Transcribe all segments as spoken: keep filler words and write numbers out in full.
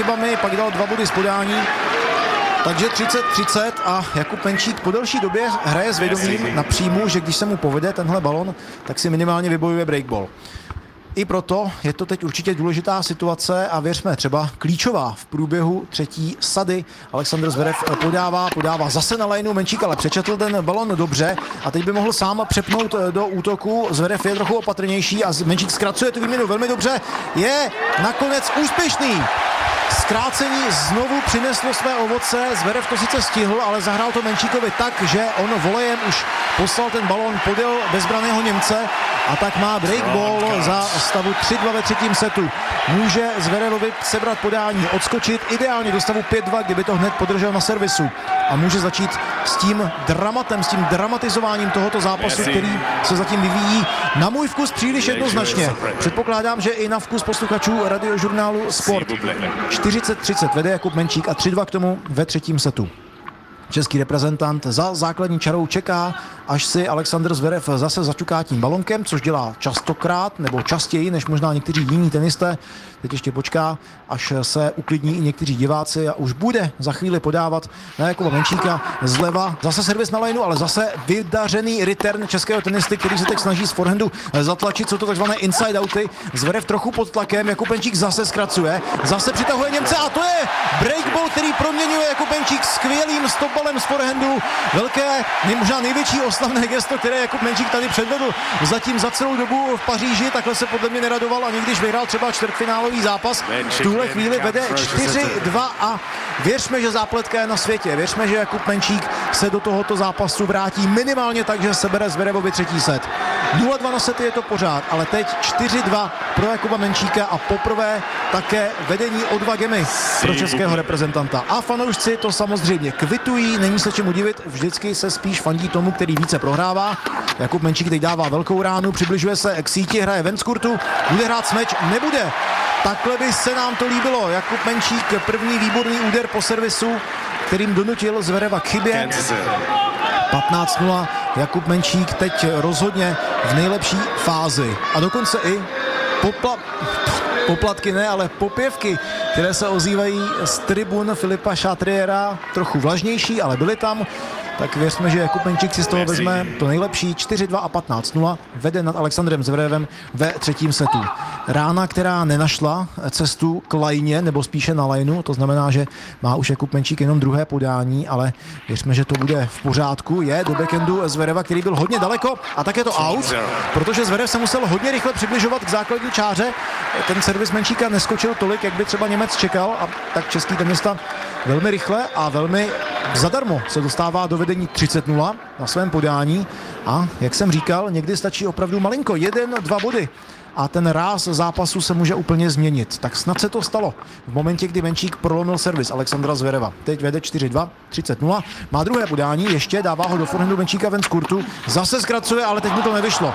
chybami, pak dal dva body z podání. Takže třicet třicet a Jakub Menčík po delší době hraje s vědomím na příjmu, že když se mu povede tenhle balon, tak si minimálně vybojuje breakball. I proto je to teď určitě důležitá situace a věřme, třeba klíčová v průběhu třetí sady. Alexander Zverev podává, podává zase na lineu, Menčík ale přečetl ten balon dobře a teď by mohl sám přepnout do útoku. Zverev je trochu opatrnější a Menčík zkracuje tu výměnu velmi dobře. Je nakonec úspěšný. Zkrácení znovu přineslo své ovoce, Zverev to sice stihl, ale zahrál to Menčíkovi tak, že on volejem už poslal ten balon podél bezbraného Němce a tak má breakball za stavu tři dva ve třetím setu. Může Zverevovi sebrat podání, odskočit ideálně do stavu pět dva, kdyby to hned podržel na servisu a může začít s tím dramatem, s tím dramatizováním tohoto zápasu, který se zatím vyvíjí na můj vkus příliš jednoznačně. Předpokládám, že i na vkus posluchačů radiožurnálu Sport. čtyřicet třicet vede Jakub Menčík a tři dva k tomu ve třetím setu. Český reprezentant za základní čarou čeká, až si Alexander Zverev zase začuká tím balonkem, což dělá častokrát, nebo častěji, než možná někteří jiní tenisté. Teď ještě počká, až se uklidní i někteří diváci a už bude za chvíli podávat na Jakuba Menčíka zleva. Zase servis na lineu, ale zase vydařený return českého tenisty, který se teď snaží z forehandu zatlačit, jsou to takzvané inside outy. Zverev trochu pod tlakem, Jakub Menčík zase zkracuje, zase přitahuje Němce a to je breakball, který proměňuje Jakub Menčík skvělým stopbalem z forehandu. Velké, možná největší oslavné gesto, které Jakub Menčík tady předvedl zatím za celou dobu v Paříži, takhle se podle mě neradoval ani když vyhrál třeba čtvrtfinálový zápas. V tuhle chvíli vede čtyři dva a věřme, že zápletka je na světě. Věřme, že Jakub Menčík se do tohoto zápasu vrátí minimálně tak, že sebere Zverevovi třetí set. nula dva na sety je to pořád, ale teď čtyři dva pro Jakuba Menčíka a poprvé také vedení o dva gemy pro českého reprezentanta. A fanoušci to samozřejmě kvitují, není se čemu divit, vždycky se spíš fandí tomu, který více prohrává. Jakub Menčík teď dává velkou ránu, přibližuje se k síti, hraje ven z kurtu, bude hrát smeč, nebude. Takhle by se nám to líbilo. Jakub Menčík, první výborný úder po servisu, kterým donutil Zvereva k chybě. patnáct nula. Jakub Menčík teď rozhodně v nejlepší fázi. A dokonce i popla... poplatky ne, ale popěvky, které se ozývají z tribun Filipa Chatriera, trochu vlažnější, ale byly tam. Tak věřme, že Jakub Menčík si z toho vezme to nejlepší. čtyři dva a patnáct nula vede nad Alexandrem Zverevem ve třetím setu. Rána, která nenašla cestu k lajně, nebo spíše na lajnu, to znamená, že má už Jakub Menčík jenom druhé podání, ale věřme, že to bude v pořádku. Je do backhandu Zvereva, který byl hodně daleko a tak je to out, protože Zverev se musel hodně rychle přibližovat k základní čáře. Ten servis Menčíka neskočil tolik, jak by třeba Němec čekal, a tak český tenista velmi rychle a velmi zadarmo se dostává do vedení třicet nula na svém podání a jak jsem říkal, někdy stačí opravdu malinko, jeden, dva body a ten ráz zápasu se může úplně změnit. Tak snad se to stalo v momentě, kdy Menčík prolomil servis Alexandra Zvereva. Teď vede čtyři dva, třicet nula, má druhé podání, ještě dává ho do forehandu Menčíka ven z kurtu, zase zkracuje, ale teď mu to nevyšlo.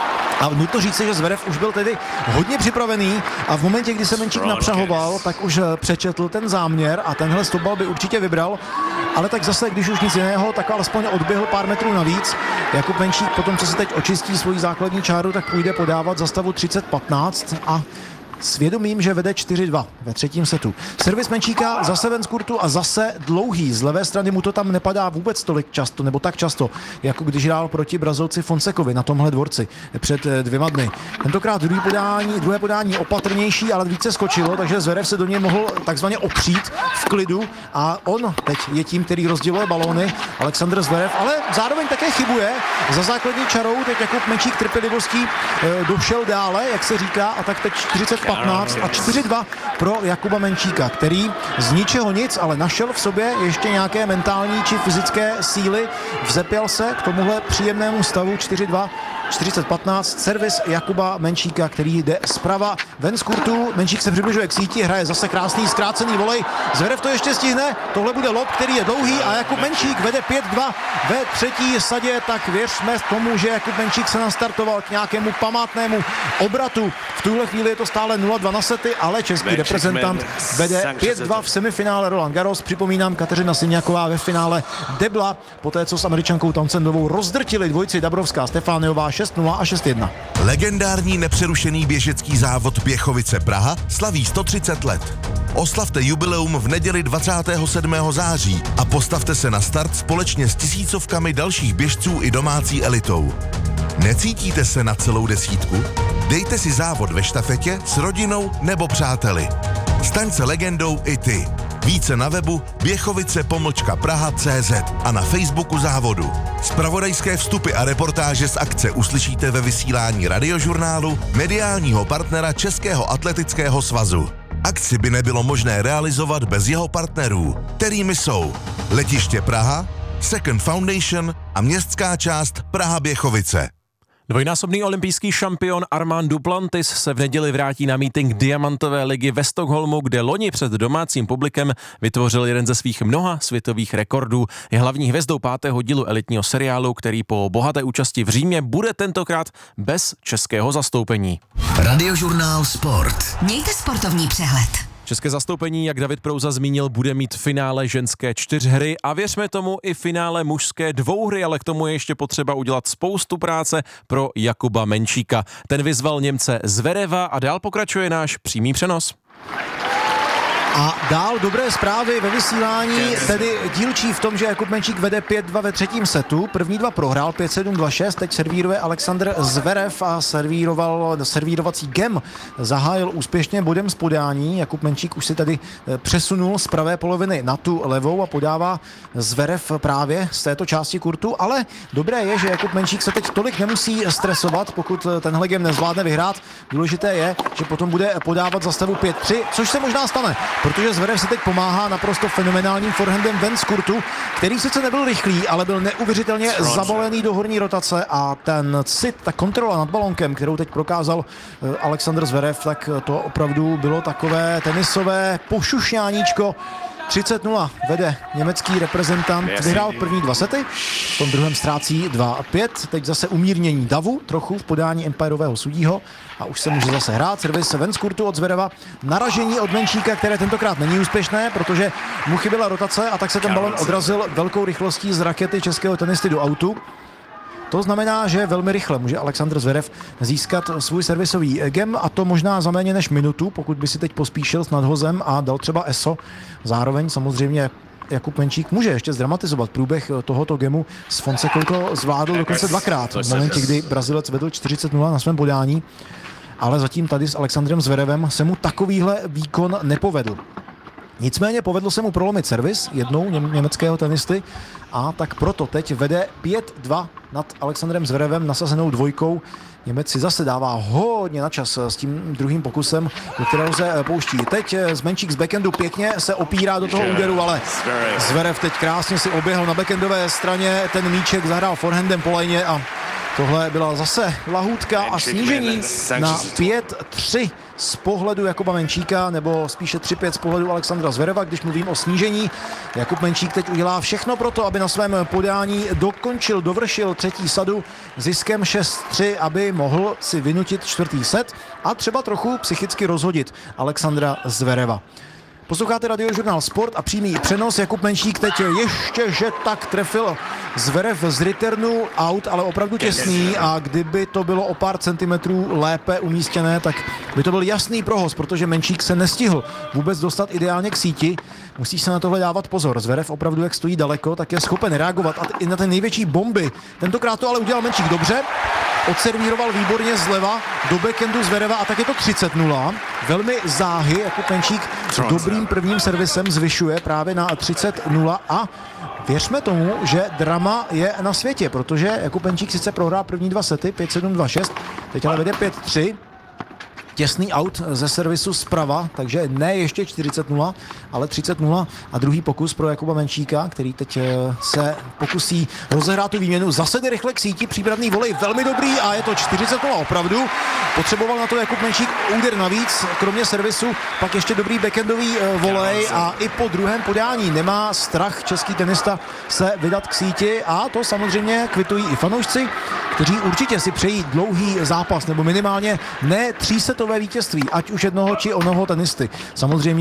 A nutno říct, že Zverev už byl tedy hodně připravený a v momentě, kdy se Menčík napřahoval, tak už přečetl ten záměr a tenhle stopbal by určitě vybral. Ale tak zase, když už nic jiného, tak alespoň odběhl pár metrů navíc. Jakub Menčík potom, co se teď očistí svoji základní čáru, tak půjde podávat za stavu třicet patnáct a svědomím, že vede čtyři dva ve třetím setu. Servis Menčíka zase ven z kurtu a zase dlouhý. Z levé strany mu to tam nepadá vůbec tolik často, nebo tak často, jako když hrál proti Brazilci Fonsekovi na tomhle dvorci před dvěma dny. Tentokrát druhé podání, druhé podání opatrnější, ale více skočilo, takže Zverev se do něj mohl takzvaně opřít v klidu a on teď je tím, který rozděluje balóny, Alexander Zverev, ale zároveň také chybuje. Za základní čarou teď Jakub Menčík trpělivostí došel dále, jak se říká, a tak teď čtyřicet patnáct a čtyři dva pro Jakuba Menčíka, který z ničeho nic, ale našel v sobě ještě nějaké mentální či fyzické síly, vzepěl se k tomuhle příjemnému stavu čtyři dva, čtyřicet patnáct, servis Jakuba Menčíka, který jde zprava ven z kurtu, Menčík se přibližuje k síti, hraje zase krásný zkrácený volej, Zverev to ještě stihne, tohle bude lob, který je dlouhý a Jakub Menčík vede pět dva ve třetí sadě, tak věřme tomu, že Jakub Menčík se nastartoval k nějakému památnému obratu. V tuhle chvíli je to stále nula dva na sety, ale český reprezentant vede pět dva v semifinále Roland Garros. Připomínám, Kateřina Siniaková ve finále debla, poté co s Američankou Townsendovou rozdrtili dvojici Dabrovská Stefániová šest nula a šest jedna. Legendární nepřerušený běžecký závod Běchovice Praha slaví sto třicet let. Oslavte jubileum v neděli dvacátého sedmého září a postavte se na start společně s tisícovkami dalších běžců i domácí elitou. Necítíte se na celou desítku? Dejte si závod ve štafetě s rodinou nebo přáteli. Staň se legendou i ty. Více na webu běchovice pomlčka praha tečka cé zet a na Facebooku závodu. Zpravodajské vstupy a reportáže z akce uslyšíte ve vysílání Radiožurnálu, mediálního partnera Českého atletického svazu. Akci by nebylo možné realizovat bez jeho partnerů, kterými jsou Letiště Praha, Second Foundation a městská část Praha Běchovice. Dvojnásobný olympijský šampion Armand Duplantis se v neděli vrátí na meeting Diamantové ligy ve Stockholmu, kde loni před domácím publikem vytvořil jeden ze svých mnoha světových rekordů. Je hlavní hvězdou pátého dílu elitního seriálu, který po bohaté účasti v Římě bude tentokrát bez českého zastoupení. Radiožurnál Sport. Mějte sportovní přehled. České zastoupení, jak David Prouza zmínil, bude mít finále ženské čtyřhry a věřme tomu i finále mužské dvouhry, ale k tomu je ještě potřeba udělat spoustu práce pro Jakuba Menčíka. Ten vyzval Němce Zvereva a dál pokračuje náš přímý přenos. A dál dobré zprávy ve vysílání, tedy dílčí v tom, že Jakub Menčík vede pět dva ve třetím setu. První dva prohrál pět sedm dva šest, teď servíruje Alexander Zverev a servíroval, servírovací gem zahájil úspěšně bodem z podání. Jakub Menčík už si tady přesunul z pravé poloviny na tu levou a podává Zverev právě z této části kurtu, ale dobré je, že Jakub Menčík se teď tolik nemusí stresovat, pokud tenhle gem nezvládne vyhrát. Důležité je, že potom bude podávat za stavu pět tři, což se možná stane, protože Zverev si teď pomáhá naprosto fenomenálním forehandem ven z kurtu, který sice nebyl rychlý, ale byl neuvěřitelně zabalený do horní rotace a ten cit, ta kontrola nad balonkem, kterou teď prokázal Alexander Zverev, tak to opravdu bylo takové tenisové pošušňáníčko. třicet nula vede německý reprezentant, vyhrál první dva sety, v tom druhém ztrácí dva pět, teď zase umírnění davu trochu v podání empirového sudího a už se může zase hrát. Servis ven z kurtu od Zvereva, naražení od Menčíka, které tentokrát není úspěšné, protože mu chyběla rotace a tak se ten balon odrazil velkou rychlostí z rakety českého tenisty do autu. To znamená, že velmi rychle může Alexander Zverev získat svůj servisový gem a to možná za méně než minutu, pokud by si teď pospíšil s nadhozem a dal třeba E S O. Zároveň samozřejmě Jakub Menčík může ještě zdramatizovat průběh tohoto gemu. S Fonsekou to zvládl dokonce dvakrát v momentě, kdy Brazilec vedl čtyřicet nula na svém podání, ale zatím tady s Alexandrem Zverevem se mu takovýhle výkon nepovedl. Nicméně povedlo se mu prolomit servis jednou německého tenisty a tak proto teď vede pět dva nad Alexandrem Zverevem nasazenou dvojkou. Němec si zase dává hodně na čas s tím druhým pokusem, do kterého se pouští. Teď z Menčík z backhandu pěkně se opírá do toho úderu, ale Zverev teď krásně si oběhl na backhandové straně, ten míček zahrál forehandem po lajně a tohle byla zase lahůdka a snížení na pět tři z pohledu Jakuba Menčíka, nebo spíše tři pět z pohledu Alexandra Zvereva. Když mluvím o snížení, Jakub Menčík teď udělá všechno pro to, aby na svém podání dokončil, dovršil třetí sadu ziskem šest tři, aby mohl si vynutit čtvrtý set a třeba trochu psychicky rozhodit Alexandra Zvereva. Posloucháte Radiožurnál Sport a přímý přenos. Jakub Menčík teď ještě, že tak trefil Zverev z returnu out, ale opravdu těsný a kdyby to bylo o pár centimetrů lépe umístěné, tak by to byl jasný prohoz, protože Menčík se nestihl vůbec dostat ideálně k síti. Musí se na tohle dávat pozor. Zverev opravdu, jak stojí daleko, tak je schopen reagovat a i na ty největší bomby. Tentokrát to ale udělal Menčík dobře. Odservíroval výborně zleva do backhandu Zvereva a tak je to třicet nula. Velmi záhy, jako Menčík dobrým prvním servisem zvyšuje právě na třicet nula a věřme tomu, že drama je na světě, protože Jakub Menčík sice prohrál první dva sety, pět sedm dva šest, teď ale vede pět tři. Těsný out ze servisu zprava, takže ne ještě čtyřicet nula, ale třicet nula a druhý pokus pro Jakuba Menčíka, který teď se pokusí rozehrát tu výměnu. Zase jde rychle k síti, přípravný volej velmi dobrý a je to čtyřicet nula opravdu. Potřeboval na to Jakub Menčík úder navíc, kromě servisu, pak ještě dobrý backhandový volej a i po druhém podání nemá strach český tenista se vydat k síti a to samozřejmě kvitují i fanoušci, kteří určitě si přejí dlouhý zápas nebo minimálně ne třísetové vítězství, ať už jednoho či onoho tenisty. Samozřejmě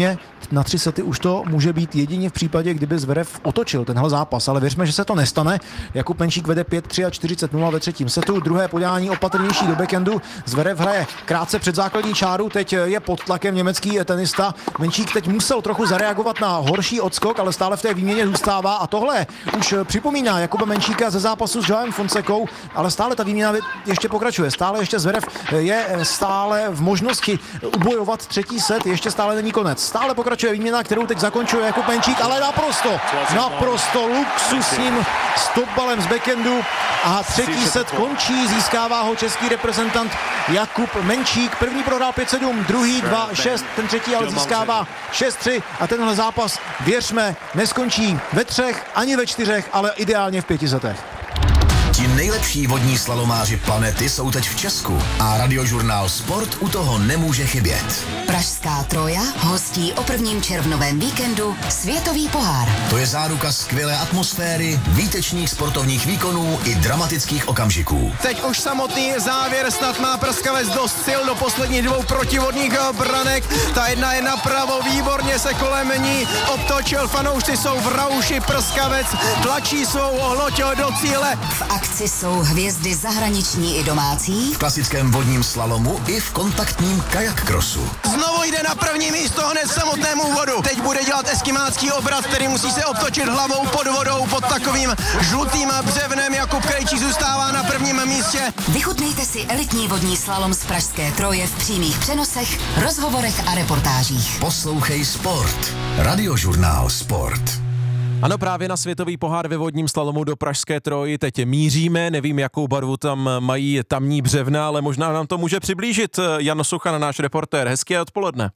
na tři sety už to může být jedině v případě, kdyby Zverev otočil tenhle zápas, ale věřme, že se to nestane. Jakub Menčík vede pět tři a čtyřicet nula ve třetím setu, druhé podání opatrnější do backhandu. Zverev hraje krátce před základní čáru, teď je pod tlakem německý tenista. Menčík teď musel trochu zareagovat na horší odskok, ale stále v té výměně zůstává a tohle už připomíná Jakuba Menčíka ze zápasu s Joaem Fonsekou, ale stále ta výměna ještě pokračuje. Stále ještě Zverev je stále v možnosti ubojovat třetí set, ještě stále není konec. Stále pokračuje výměna, kterou teď zakončuje Jakub Menčík, ale naprosto, naprosto luxusním stopbalem z backhandu a třetí set končí, získává ho český reprezentant Jakub Menčík. První prohrál pět sedm, druhý dva šest, ten třetí ale získává šest tři a tenhle zápas, věřme, neskončí ve třech ani ve čtyřech, ale ideálně v pěti setech. Ti nejlepší vodní slalomáři planety jsou teď v Česku a Radiožurnál Sport u toho nemůže chybět. Pražská Troja hostí o prvním červnovém víkendu Světový pohár. To je záruka skvělé atmosféry, výtečných sportovních výkonů i dramatických okamžiků. Teď už samotný závěr, snad má Prskavec dost sil do posledních dvou protivodních branek. Ta jedna je napravo, výborně se kolem ní obtočil, fanoušci jsou v rauši, Prskavec tlačí svou loď do cíle. V akci jsou hvězdy zahraniční i domácí. V klasickém vodním slalomu i v kontaktním kajak crossu. Znovu jde na první místo hned samotnému úvodu. Teď bude dělat eskimácký obrat, který musí se obtočit hlavou pod vodou pod takovým žlutým břevnem. Jakub Krejčí zůstává na prvním místě. Vychutnejte si elitní vodní slalom z Pražské Troje v přímých přenosech, rozhovorech a reportážích. Poslouchej Sport. Radiožurnál Sport. Ano, právě na světový pohár ve vodním slalomu do Pražské Troji teď míříme. Nevím, jakou barvu tam mají tamní břevna, ale možná nám to může přiblížit Jan Suchan, náš reportér. Hezké odpoledne.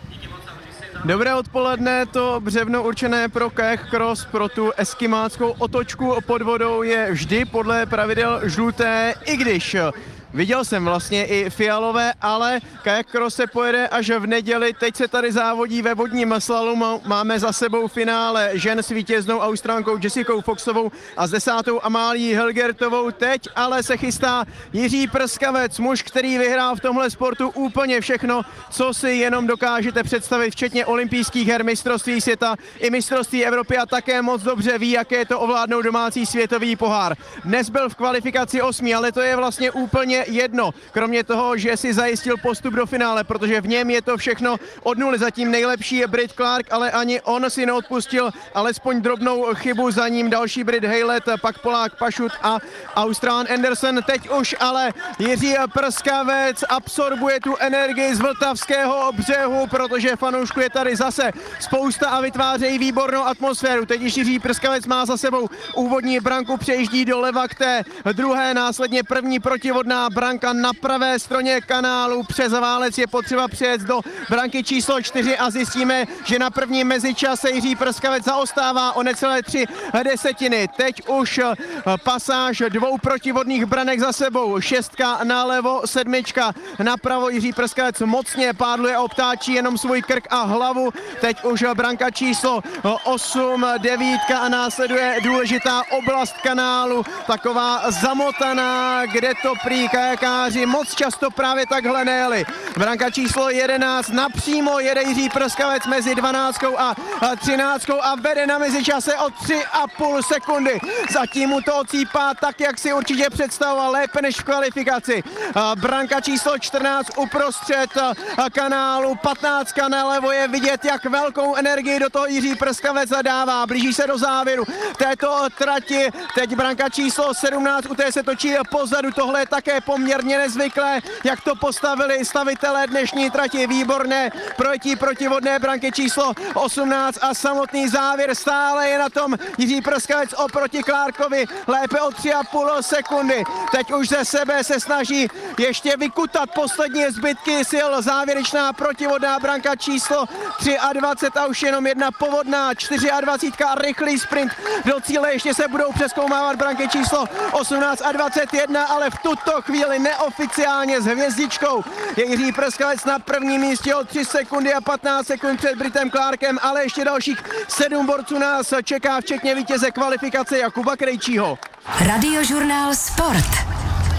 Dobré odpoledne, to břevno určené pro kajak cross, pro tu eskimáckou otočku pod vodou je vždy podle pravidel žluté, i když viděl jsem vlastně i fialové, ale kajak cross se pojede až v neděli. Teď se tady závodí ve vodním slalomu. Máme za sebou finále žen s vítěznou Austránkou Jessicou Foxovou a s desátou Amálií Helgertovou. Teď ale se chystá Jiří Prskavec, muž, který vyhrál v tomhle sportu úplně všechno, co si jenom dokážete představit, včetně olympijských her, mistrovství světa i mistrovství Evropy a také moc dobře ví, jaké je to ovládnout domácí světový pohár. Dnes byl v kvalifikaci osmý, ale to je vlastně úplně jedno, kromě toho, že si zajistil postup do finále, protože v něm je to všechno od nuly. Zatím nejlepší je Brit Clark, ale ani on si neodpustil alespoň drobnou chybu, za ním další Brit Hejlet, pak Polák Pašut a Austrán Anderson. Teď už ale Jiří Prskavec absorbuje tu energii z vltavského břehu, protože fanoušků je tady zase spousta a vytvářejí výbornou atmosféru. Teď Jiří Prskavec má za sebou úvodní branku, přejíždí doleva k té druhé, následně první protivodná branka na pravé stroně kanálu. Přes válec je potřeba přijet do branky číslo čtyři a zjistíme, že na první mezičase Jiří Prskavec zaostává o necelé tři desetiny. Teď už pasáž dvou protivodných branek za sebou. Šestka nalevo, sedmička napravo. Jiří Prskavec mocně pádluje, obtáčí jenom svůj krk a hlavu. Teď už branka číslo osm, devítka a následuje důležitá oblast kanálu, taková zamotaná, kde to prý kajakáři moc často právě takhle nejeli. Branka číslo jedenáct, napřímo jede Jiří Prskavec mezi dvanáctkou a třináctkou a vede na mezičase o tři a půl sekundy. Zatím mu to ocípá tak, jak si určitě představoval, lépe než v kvalifikaci. Branka číslo čtrnáct uprostřed kanálu, patnáctka nalevo, je vidět, jak velkou energii do toho Jiří Prskavec zadává. Blíží se do závěru této trati. Teď branka číslo sedmnáct, u té se točí pozadu. Tohle je také poměrně nezvyklé, jak to postavili stavitelé dnešní trati. Výborné projetí protivodné branky číslo osmnáct a samotný závěr. Stále je na tom Jiří Prskavec oproti Clarkovi lépe o tři a půl sekundy. Teď už ze sebe se snaží ještě vykutat poslední zbytky sil. Závěrečná protivodná branka číslo dvacet tři a už jenom jedna povodná, dvacet čtyři, rychlý sprint do cíle. Ještě se budou přezkoumávat branky číslo osmnáct a dvacet jedna, ale v tuto chvíli neoficiálně s hvězdičkou je Jiří Prskavec na prvním místě o tři sekundy a patnáct sekund před Britem Clarkem, ale ještě dalších sedm borců nás čeká, včetně vítěze kvalifikace Jakuba Krejčího. Radiožurnál Sport.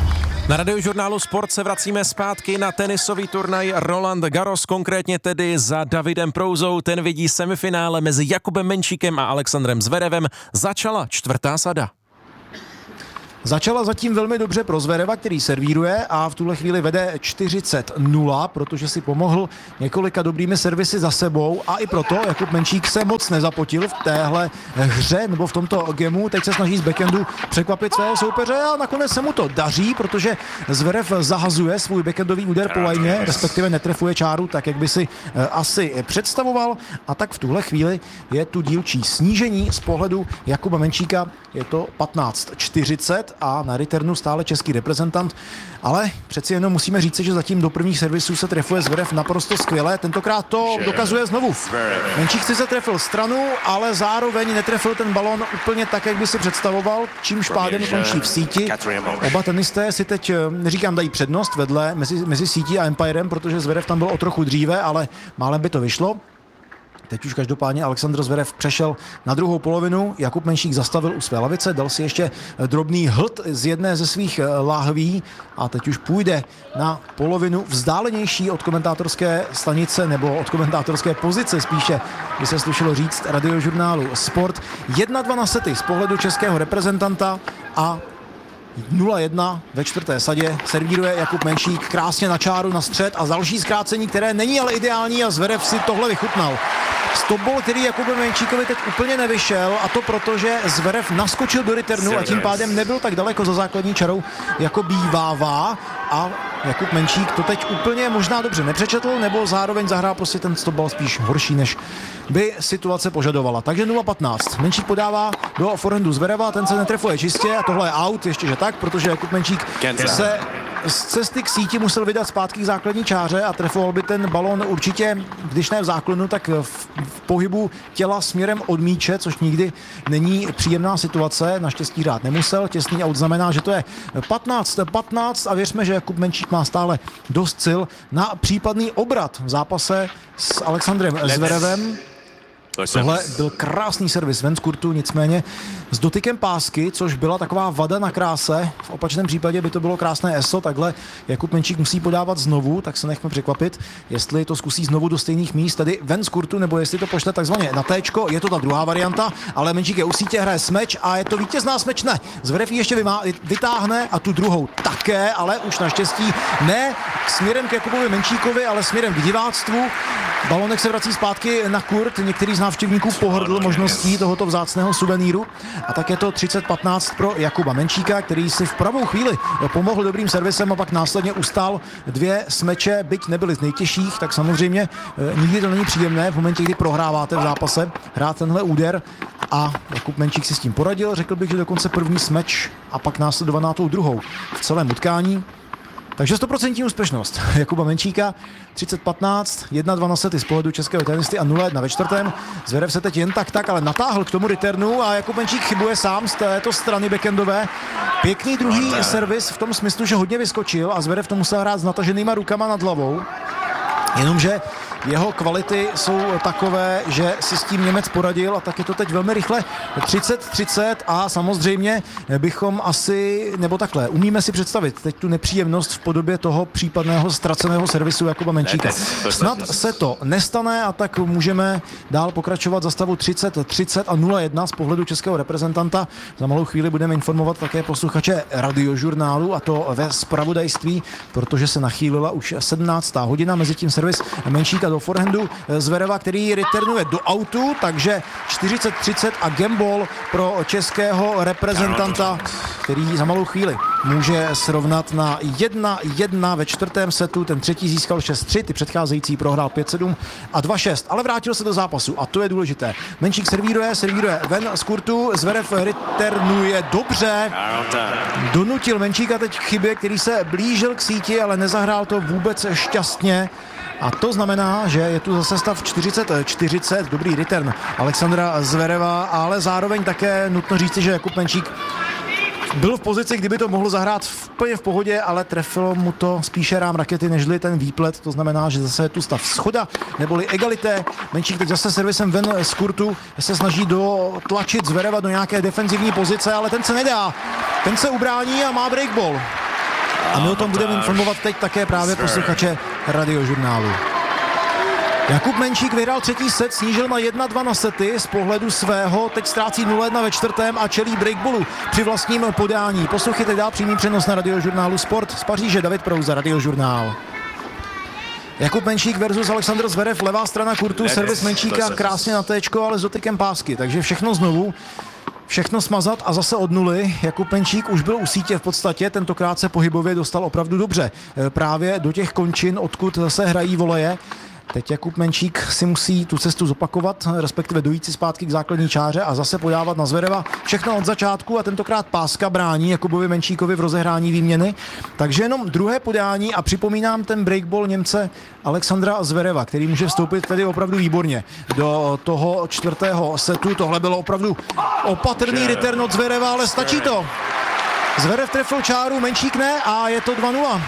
Na Radiožurnálu Sport se vracíme zpátky na tenisový turnaj Roland Garros, konkrétně tedy za Davidem Prouzou. Ten vidí semifinále mezi Jakubem Menčíkem a Alexandrem Zverevem. Začala čtvrtá sada. Začala zatím velmi dobře pro Zvereva, který servíruje a v tuhle chvíli vede čtyřicet nula, protože si pomohl několika dobrými servisy za sebou a i proto Jakub Menčík se moc nezapotil v téhle hře nebo v tomto gemu. Teď se snaží z backhandu překvapit svého soupeře a nakonec se mu to daří, protože Zverev zahazuje svůj backhandový úder po lajně, respektive netrefuje čáru tak, jak by si asi představoval, a tak v tuhle chvíli je tu dílčí snížení z pohledu Jakuba Menčíka. Je to patnáct čtyřicet a na returnu stále český reprezentant, ale přeci jenom musíme říct, že zatím do prvních servisů se trefuje Zverev naprosto skvěle. Tentokrát to dokazuje znovu. Menčík si se trefil stranu, ale zároveň netrefil ten balon úplně tak, jak by si představoval, čímž pádem končí v síti. Oba tenisté si teď, neříkám, dají přednost vedle mezi, mezi sítí a Empirem, protože Zverev tam byl o trochu dříve, ale málem by to vyšlo. Teď už každopádně Alexandr Zverev přešel na druhou polovinu, Jakub Menčík zastavil u své lavice, dal si ještě drobný hlad z jedné ze svých láhví a teď už půjde na polovinu vzdálenější od komentátorské stanice nebo od komentátorské pozice spíše, by se slušelo říct, Radiožurnálu Sport. jedna dva na sety z pohledu českého reprezentanta a nula jedna ve čtvrté sadě servíruje Jakub Menčík krásně na čáru, na střed a další zkrácení, které není ale ideální a Zverev si tohle vychutnal. Stopball, který Jakubu Menčíkovi teď úplně nevyšel, a to proto, že Zverev naskočil do returnu a tím pádem nebyl tak daleko za základní čarou, jako bývává, a Jakub Menčík to teď úplně možná dobře nepřečetl, nebo zároveň zahrál prostě ten stopball spíš horší, než by situace požadovala. Takže nula patnáct. Menčík podává do forehandu Zvereva, ten se netrefuje čistě a tohle je out, ještě že tak, protože Jakub Menčík se z cesty k síti musel vydat zpátky k základní čáře a trefoval by ten balon určitě, když ne v záklonu, tak v, v pohybu těla směrem od míče, což nikdy není příjemná situace. Naštěstí hrát nemusel. Těsný out znamená, že to je patnáct patnáct a věřme, že Jakub Menčík má stále dost sil na případný obrat v zápase s Alexandrem Zverevem. Tohle byl krásný servis ven z kurtu, nicméně s dotykem pásky, což byla taková vada na kráse. V opačném případě by to bylo krásné eso, takhle Jakub Menčík musí podávat znovu, tak se nechme překvapit, jestli to zkusí znovu do stejných míst, tedy ven z kurtu, nebo jestli to pošle takzvaně na téčko. Je to ta druhá varianta, ale Menčík je u sítě, hraje smeč a je to vítězná smeč, ne. Zverev ji ještě vymá, vytáhne a tu druhou také, ale už naštěstí ne směrem k Jakubovi Menčíkovi, ale směrem k diváctvu. Balonek se vrací zpátky na kurt, některý z návštěvníků pohrdl možností tohoto vzácného suveníru a tak je to třicet patnáct pro Jakuba Menčíka, který si v pravou chvíli pomohl dobrým servisem a pak následně ustál dvě smeče, byť nebyly z nejtěžších, tak samozřejmě nikdy to není příjemné v momentě, kdy prohráváte v zápase, hrát tenhle úder, a Jakub Menčík si s tím poradil, řekl bych, že dokonce první smeč a pak následovaná tou druhou v celém utkání. Takže sto procent úspěšnost Jakuba Menčíka, třicet patnáct, jedna dva na sety z pohledu českého tenisty a nula jedna ve čtvrtém. Zverev se teď jen tak tak, ale natáhl k tomu returnu a Jakub Menčík chybuje sám z této strany backendové. Pěkný druhý servis v tom smyslu, že hodně vyskočil a Zverev to musel hrát s nataženýma rukama nad hlavou. Jenomže jeho kvality jsou takové, že si s tím Němec poradil a tak je to teď velmi rychle třicet třicet a samozřejmě bychom asi, nebo takhle, umíme si představit teď tu nepříjemnost v podobě toho případného ztraceného servisu Jakuba Menčíka. Snad se to nestane a tak můžeme dál pokračovat za stavu třicet třicet a nula jedna z pohledu českého reprezentanta. Za malou chvíli budeme informovat také posluchače Radiožurnálu, a to ve zpravodajství, protože se nachýlila už sedmnáctá hodina, mezi tím servis Menčíka do forehandu Zvereva, který returnuje do autu, takže čtyřicet třicet a gameball pro českého reprezentanta, který za malou chvíli může srovnat na jedna jedna ve čtvrtém setu. Ten třetí získal šest tři, ty předcházející prohrál pět sedm a dva šest, ale vrátil se do zápasu a to je důležité. Menčík servíruje, servíruje ven z kurtu, Zverev returnuje dobře, donutil Menčíka teď k chybě, který se blížil k síti, ale nezahrál to vůbec šťastně. A to znamená, že je tu zase stav čtyřicet čtyřicet, dobrý return Alexandra Zvereva, ale zároveň také nutno říci, že Jakub Menčík byl v pozici, kdyby to mohlo zahrát v, úplně v pohodě, ale trefilo mu to spíše rám rakety, nežli ten výplet. To znamená, že zase je tu stav schoda, neboli egalité. Menčík teď zase servisem ven z kurtu se snaží dotlačit Zvereva do nějaké defenzivní pozice, ale ten se nedá. Ten se ubrání a má breakball. A my o tom budeme informovat teď také právě posluchače Radiožurnálu. Jakub Menčík vyhrál třetí set, snížil na jedna dva na sety z pohledu svého, teď ztrácí nula jedna ve čtvrtém a čelí breakballu při vlastním podání. Poslouchejte dál přímý přenos na Radiožurnálu Sport z Paříže. David Prouza, Radiožurnál. Jakub Menčík versus Alexander Zverev, levá strana kurtu, servis Menčíka krásně na téčko, ale s dotykem pásky, takže všechno znovu. Všechno smazat a zase od nuly. Jakub Menčík už byl u sítě v podstatě, tentokrát se pohybově dostal opravdu dobře. Právě do těch končin, odkud se hrají voleje. Teď Jakub Menčík si musí tu cestu zopakovat, respektive dojít si zpátky k základní čáře a zase podávat na Zvereva všechno od začátku a tentokrát páska brání Jakubovi Menčíkovi v rozehrání výměny. Takže jenom druhé podání a připomínám ten breakball Němce Alexandra Zvereva, který může vstoupit tedy opravdu výborně do toho čtvrtého setu. Tohle bylo opravdu opatrný return od Zvereva, ale stačí to. Zverev trefil čáru, Menčík ne a je to dva nula.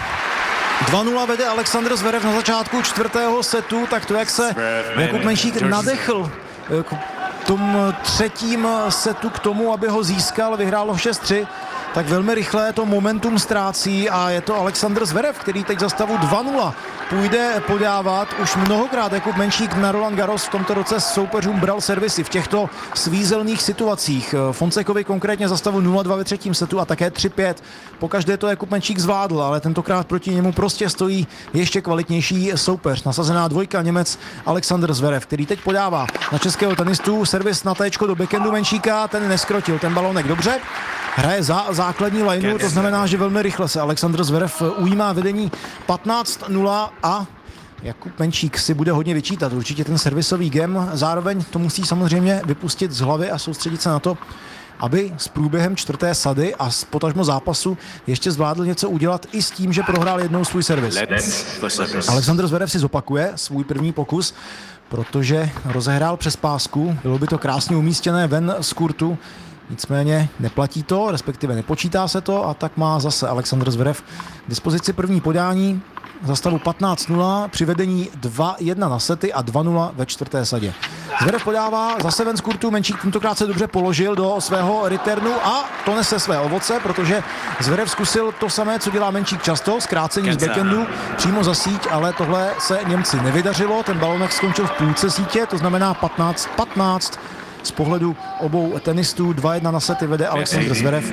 dva nula vede Alexander Zverev na začátku čtvrtého setu, tak to, jak se Jakub Menčík nadechl k tom třetím setu k tomu, aby ho získal, vyhrál ho šest tři, tak velmi rychle to momentum ztrácí a je to Alexander Zverev, který teď za stavu dva nula půjde podávat. Už mnohokrát Jakub Menčík na Roland Garros v tomto roce s soupeřům bral servisy v těchto svízelných situacích. Fonsekovi konkrétně za stavu nula dva ve třetím setu a také tři pět. Pokaždé to Jakub Menčík zvládl, ale tentokrát proti němu prostě stojí ještě kvalitnější soupeř. Nasazená dvojka Němec Alexander Zverev, který teď podává na českého tenistu. Servis na téčko do backhandu Menčíka, ten neskrotil ten balonek dobře. Hraje za základní lineu, to znamená, že velmi rychle se Alexander Zverev ujímá vedení patnáct nula a Jakub Menčík si bude hodně vyčítat určitě ten servisový game. Zároveň to musí samozřejmě vypustit z hlavy a soustředit se na to, aby s průběhem čtvrté sady a s potažmo zápasu ještě zvládl něco udělat i s tím, že prohrál jednou svůj servis. Alexander Zverev si zopakuje svůj první pokus, protože rozehrál přes pásku, bylo by to krásně umístěné ven z kurtu. Nicméně neplatí to, respektive nepočítá se to a tak má zase Alexander Zverev k dispozici první podání za stavu patnáct nula při vedení dva jedna na sety a dva nula ve čtvrté sadě. Zverev podává zase ven z kurtu, Menčík tentokrát se dobře položil do svého returnu a to nese své ovoce, protože Zverev zkusil to samé, co dělá Menčík často, zkrácení z backhandu přímo za síť, ale tohle se Němci nevydařilo, ten balonek skončil v půlce sítě, to znamená patnáct patnáct. Z pohledu obou tenistů dva jedna na sety vede Alexander Zverev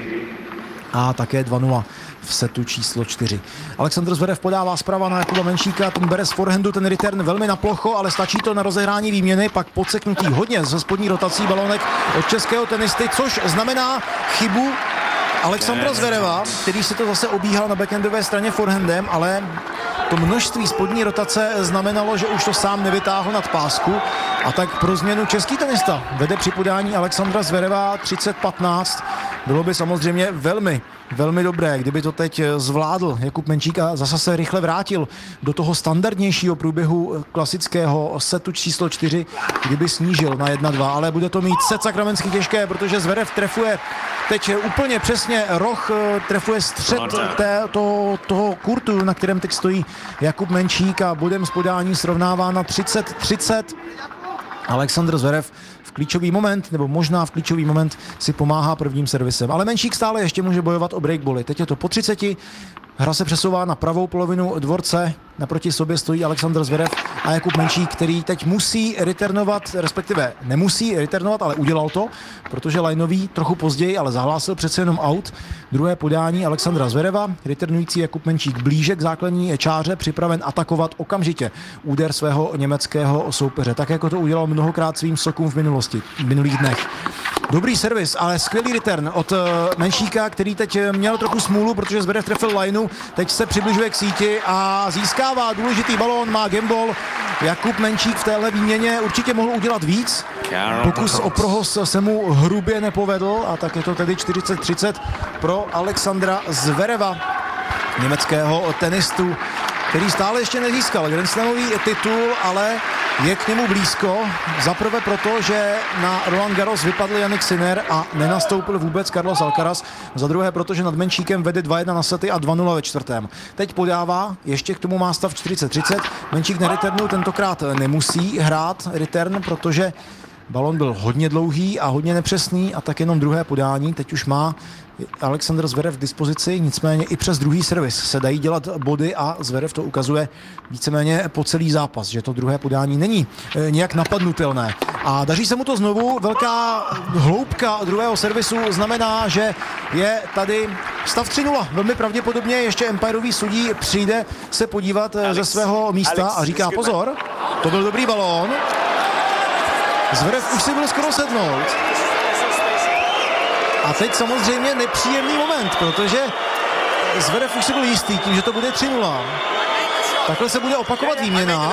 a také dva nula v setu číslo čtyři. Alexander Zverev podává zprava na Jakuba Menčíka, ten bere z forehandu ten return velmi na plocho, ale stačí to na rozehrání výměny, pak podseknutý hodně ze spodní rotací balonek od českého tenisty, což znamená chybu Alexandra Zvereva, který si to zase obíhal na backhandové straně forehandem, ale to množství spodní rotace znamenalo, že už to sám nevytáhl nad pásku a tak pro změnu český tenista vede při podání Alexandra Zvereva třicet patnáct. Bylo by samozřejmě velmi, velmi dobré, kdyby to teď zvládl Jakub Menčík a zase se rychle vrátil do toho standardnějšího průběhu klasického setu číslo čtyři, kdyby snížil na jedna dva, ale bude to mít set sakramensky těžké, protože Zverev trefuje teď úplně přesně roh, trefuje střed té, to, toho kurtu, na kterém teď stojí Jakub Menčík a bodem z podání srovnává na třicet třicet. Alexander Zverev v klíčový moment, nebo možná v klíčový moment si pomáhá prvním servisem. Ale Menčík stále ještě může bojovat o breakbally. Teď je to po třiceti, hra se přesouvá na pravou polovinu dvorce, naproti sobě stojí Alexander Zverev a Jakub Menčík, který teď musí returnovat, respektive nemusí returnovat, ale udělal to, protože lineový trochu později, ale zahlásil přece jenom out. Druhé podání Alexandra Zvereva, returnující Jakub Menčík blíže k základní čáře, připraven atakovat okamžitě úder svého německého soupeře, tak jako to udělal mnohokrát svým sokům v minulosti, v minulých dnech. Dobrý servis, ale skvělý return od Menčíka, který teď měl trochu smůlu, protože Zverev trefil lineu, teď se přibližuje k síti a získává důležitý balón, má gameball. Jakub Menčík v téhle výměně určitě mohl udělat víc. Pokus o prohos se mu hrubě nepovedl a tak je to tedy čtyřicet třicet pro Alexandra Zvereva, německého tenistu, který stále ještě nezískal Grand Slamový titul, ale je k němu blízko. Zaprvé proto, že na Roland Garros vypadl Jannik Sinner a nenastoupil vůbec Carlos Alcaraz. Za druhé proto, že nad Menčíkem vede dva jedna na sety a dva nula ve čtvrtém. Teď podává, ještě k tomu má stav čtyřicet třicet. Menčík na returnu tentokrát nemusí hrát return, protože balon byl hodně dlouhý a hodně nepřesný a tak jenom druhé podání. Teď už má Alexander Zverev k dispozici, nicméně i přes druhý servis se dají dělat body a Zverev to ukazuje víceméně po celý zápas, že to druhé podání není e, nějak napadnutelné. A daří se mu to znovu, velká hloubka druhého servisu znamená, že je tady stav tři nula. Velmi pravděpodobně ještě empirový sudí přijde se podívat Alex, ze svého místa Alex, a říká pozor, to byl dobrý balón. Zverev už si byl skoro sednout. A teď samozřejmě nepříjemný moment, protože Zverev už si byl jistý tím, že to bude tři nula. Takhle se bude opakovat výměna.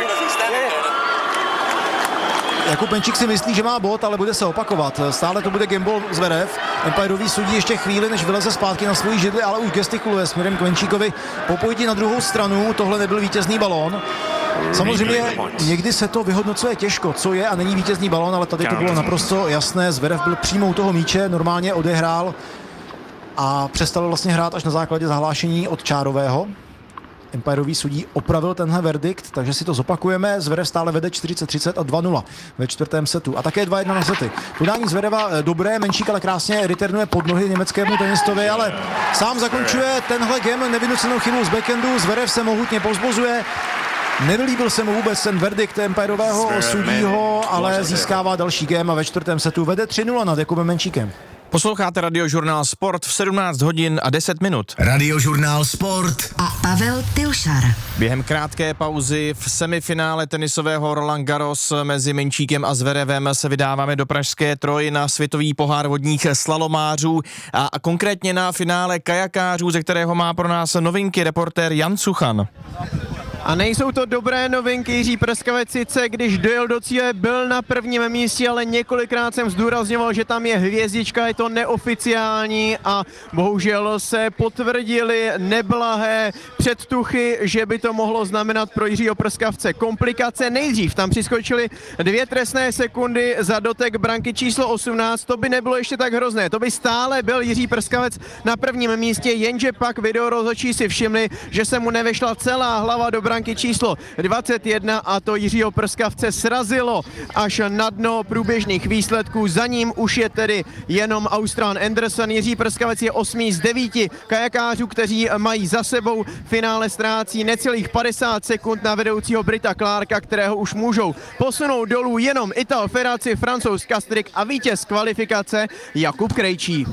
Jakub Menčík si myslí, že má bod, ale bude se opakovat. Stále to bude gamble Zverev. Empirový sudí ještě chvíli, než vyleze zpátky na svoji židli, ale už gestikuluje směrem k Menčíkovi. Po pojití na druhou stranu, tohle nebyl vítězný balón. Samozřejmě někdy se to vyhodnocuje těžko, co je a není vítězný balón, ale tady to bylo naprosto jasné. Zverev byl přímo u toho míče, normálně odehrál a přestal vlastně hrát až na základě zahlášení od Čárového. Empirový sudí opravil tenhle verdikt, takže si to zopakujeme. Zverev stále vede čtyřicet třicet a dva nula ve čtvrtém setu. A také dva jedna na sety. Podání Zvereva dobré, Menčík ale krásně returnuje pod nohy německému tenistovi, ale sám zakončuje tenhle game nevynucenou chybou z backhandu. Zverev se mohutně povzbuzuje. Nevylíbil se mu vůbec ten verdikt empirového sudího, ale získává další game a ve čtvrtém setu vede tři nula nad Jakubem Menčíkem. Posloucháte Radiožurnál Sport v sedmnáct hodin a deset minut. Radiožurnál Sport a Pavel Pilšar. Během krátké pauzy v semifinále tenisového Roland Garros mezi Menčíkem a Zverevem se vydáváme do pražské Troji na světový pohár vodních slalomářů a konkrétně na finále kajakářů, ze kterého má pro nás novinky reportér Jan Suchan. A nejsou to dobré novinky. Jiří Prskavec sice, když dojel do cíle, byl na prvním místě, ale několikrát jsem zdůrazňoval, že tam je hvězdička, je to neoficiální a bohužel se potvrdily neblahé předtuchy, že by to mohlo znamenat pro Jiřího Prskavce komplikace. Nejdřív tam přiskočily dvě trestné sekundy za dotek branky číslo osmnáct, to by nebylo ještě tak hrozné, to by stále byl Jiří Prskavec na prvním místě, jenže pak videorozhodčí si všimli, že se mu nevešla celá hlava do branky číslo dvacet jedna a to Jiřího Prskavce srazilo až na dno průběžných výsledků. Za ním už je tedy jenom Austrán Anderson. Jiří Prskavec je osmý z devíti kajakářů, kteří mají za sebou. Finále ztrácí necelých padesát sekund na vedoucího Brita Clarka, kterého už můžou posunout dolů jenom Ital Ferrazzi, Francouz Kastrik a vítěz kvalifikace Jakub Krejčí.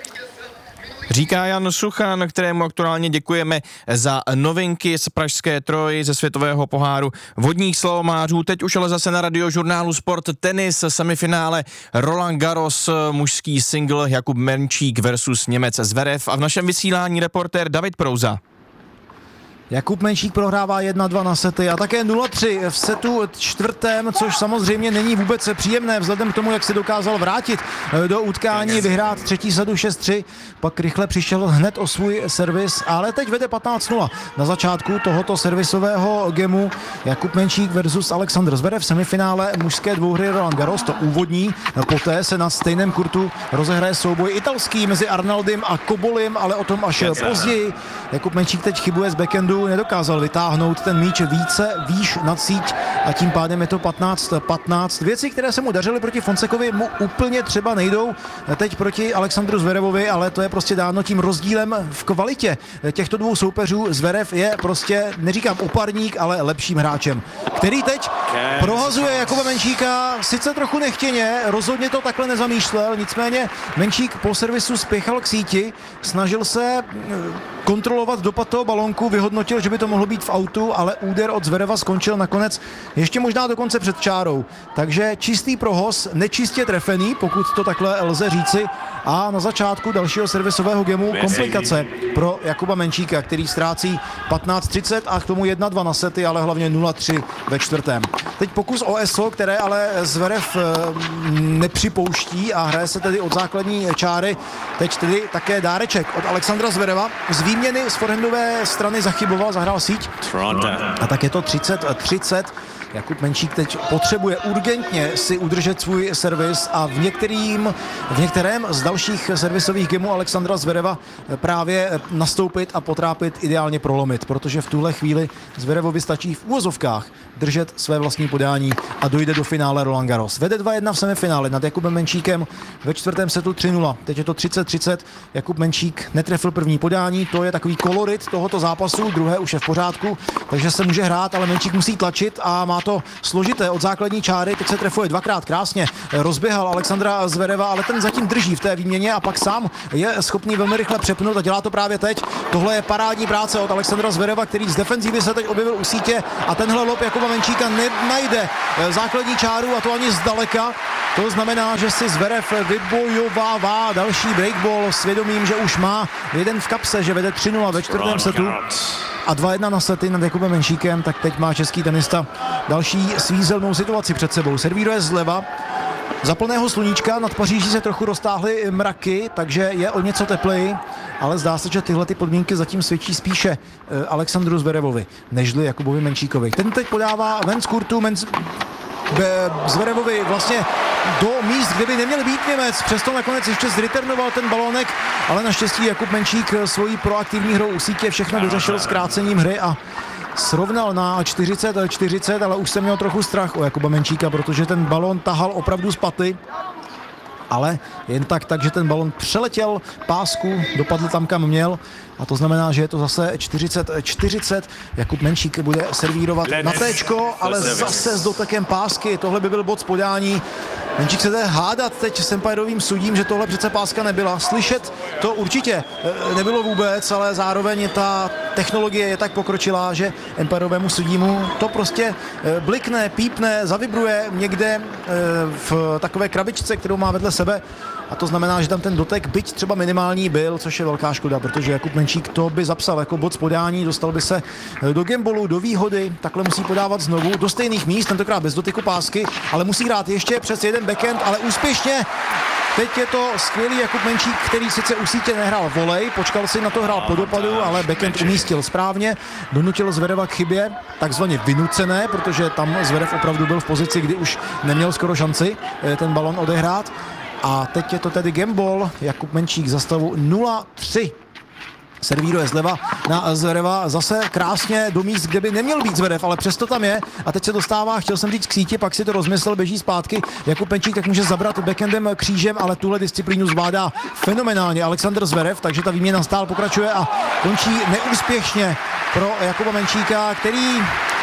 Říká Jan Suchan, kterému aktuálně děkujeme za novinky z pražské Troji ze světového poháru vodních slalomářů. Teď už ale zase na Radiožurnálu Sport tenis, semifinále Roland Garros, mužský single Jakub Menčík versus Němec Zverev a v našem vysílání reportér David Prouza. Jakub Menčík prohrává jedna dva na sety a také nula tři v setu čtvrtém, což samozřejmě není vůbec příjemné vzhledem k tomu, jak se dokázal vrátit do utkání, vyhrát třetí setu šest tři, pak rychle přišel hned o svůj servis, ale teď vede patnáct nula. Na začátku tohoto servisového gemu Jakub Menčík versus Alexander Zverev v semifinále mužské dvouhry Roland Garros, to úvodní, poté se na stejném kurtu rozehraje souboj italský mezi Arnaldem a Kobolim, ale o tom až později. Jakub Menčík teď chybuje z backhandu, nedokázal vytáhnout ten míč více výš nad síť a tím pádem je to patnáct patnáct. Věci, které se mu dařily proti Fonsekovi, mu úplně třeba nejdou teď proti Alexandru Zverevovi, ale to je prostě dáno tím rozdílem v kvalitě těchto dvou soupeřů. Zverev je prostě, neříkám oparník, ale lepším hráčem, který teď prohazuje Jakuba Menčíka, sice trochu nechtěně, rozhodně to takhle nezamýšlel, nicméně Menčík po servisu spěchal k síti, snažil se kontrolovat dopad toho balónku, vyhodnotil, že by to mohlo být v autu, ale úder od Zvereva skončil nakonec ještě možná dokonce před čárou. Takže čistý prohoz, nečistě trefený, pokud to takhle lze říci. A na začátku dalšího servisového gemu komplikace pro Jakuba Menčíka, který ztrácí patnáct třicet a k tomu jedna dva na sety, ale hlavně nula tři ve čtvrtém. Teď pokus o es o, které ale Zverev nepřipouští a hraje se tedy od základní čáry. Teď tedy také dáreček od Alexandra Zvereva. Z výměny z forehandové strany zachyboval, zahrál síť. A tak je to třicet třicet. Jakub Menčík teď potřebuje urgentně si udržet svůj servis a v, některým, v některém z dalších servisových gemů Alexandra Zvereva právě nastoupit a potrápit, ideálně prolomit, protože v tuhle chvíli Zverevovi stačí v úvozovkách držet své vlastní podání a dojde do finále Roland Garros. Vede dva jedna v semifinále nad Jakubem Menčíkem, ve čtvrtém setu tři nula. Teď je to třicet třicet. Jakub Menčík netrefil první podání, to je takový kolorit tohoto zápasu, druhé už je v pořádku, takže se může hrát, ale Menčík musí tlačit a má to složité od základní čáry. Teď se trefuje dvakrát krásně, rozběhal Alexandra Zvereva, ale ten zatím drží v té výměně a pak sám je schopný velmi rychle přepnout a dělá to právě teď. Tohle je parádní práce od Alexandra Zvereva, který z defenzívy se teď objevil u sítě a tenhle lob Jakuba Menčíka nenajde základní čáru a to ani zdaleka. To znamená, že si Zverev vybojovává další breakball s vědomím, že už má jeden v kapse, že vede tři nula ve čtvrtém setu a dva jedna na sety nad Jakubem Menčíkem, tak teď má český tenista další svízelnou situaci před sebou. Servíruje zleva, za plného sluníčka nad Paříží se trochu roztáhly mraky, takže je o něco tepleji, ale zdá se, že tyhle ty podmínky zatím svědčí spíše Alexandru Zverevovi, nežli Jakubovi Menčíkovi. Ten teď podává ven z kurtu, men Zverevovi vlastně do míst, kde by neměl být Němec. Přesto nakonec ještě zreturnoval ten balónek, ale naštěstí Jakub Menčík svojí proaktivní hrou u sítě všechno dořešil zkrácením hry a srovnal na čtyřicet čtyřicet, ale už jsem měl trochu strach o Jakuba Menčíka, protože ten balón tahal opravdu z paty. Ale jen tak, takže ten balon přeletěl pásku, dopadl tam, kam měl a to znamená, že je to zase čtyřicet čtyřicet. Jakub Menčík bude servírovat na téčko, ale zase s dotekem pásky. Tohle by byl bod z podání. Menčík se jde hádat teď s empirovým sudím, že tohle přece páska nebyla. Slyšet to určitě nebylo vůbec, ale zároveň ta technologie je tak pokročilá, že empirovému sudímu to prostě blikne, pípne, zavibruje někde v takové krabičce, kterou má vedle sebe. A to znamená, že tam ten dotek, byť třeba minimální, byl, což je velká škoda, protože Jakub Menčík to by zapsal jako bod z podání, dostal by se do gambolu, do výhody, takhle musí podávat znovu do stejných míst, tentokrát bez dotyku pásky, ale musí hrát ještě přes jeden backhand, ale úspěšně. Teď je to skvělý Jakub Menčík, který sice u sítě nehrál volej, počkal si na to, hrál po dopadu, ale backhand umístil správně, donutil Zvereva k chybě, takzvaně vynucené, protože tam Zverev opravdu byl v pozici, kdy už neměl skoro šanci ten balon odehrát. A teď je to tedy gambol, Jakub Menčík za stavu nula tři. Servíruje zleva na Zvereva, zase krásně do míst, kde by neměl být Zverev, ale přesto tam je a teď se dostává, chtěl jsem říct k síti, pak si to rozmyslel, běží zpátky. Jakub Menčík tak může zabrat backhandem křížem, ale tuhle disciplínu zvládá fenomenálně Alexandr Zverev, takže ta výměna stál pokračuje a končí neúspěšně pro Jakuba Menčíka, který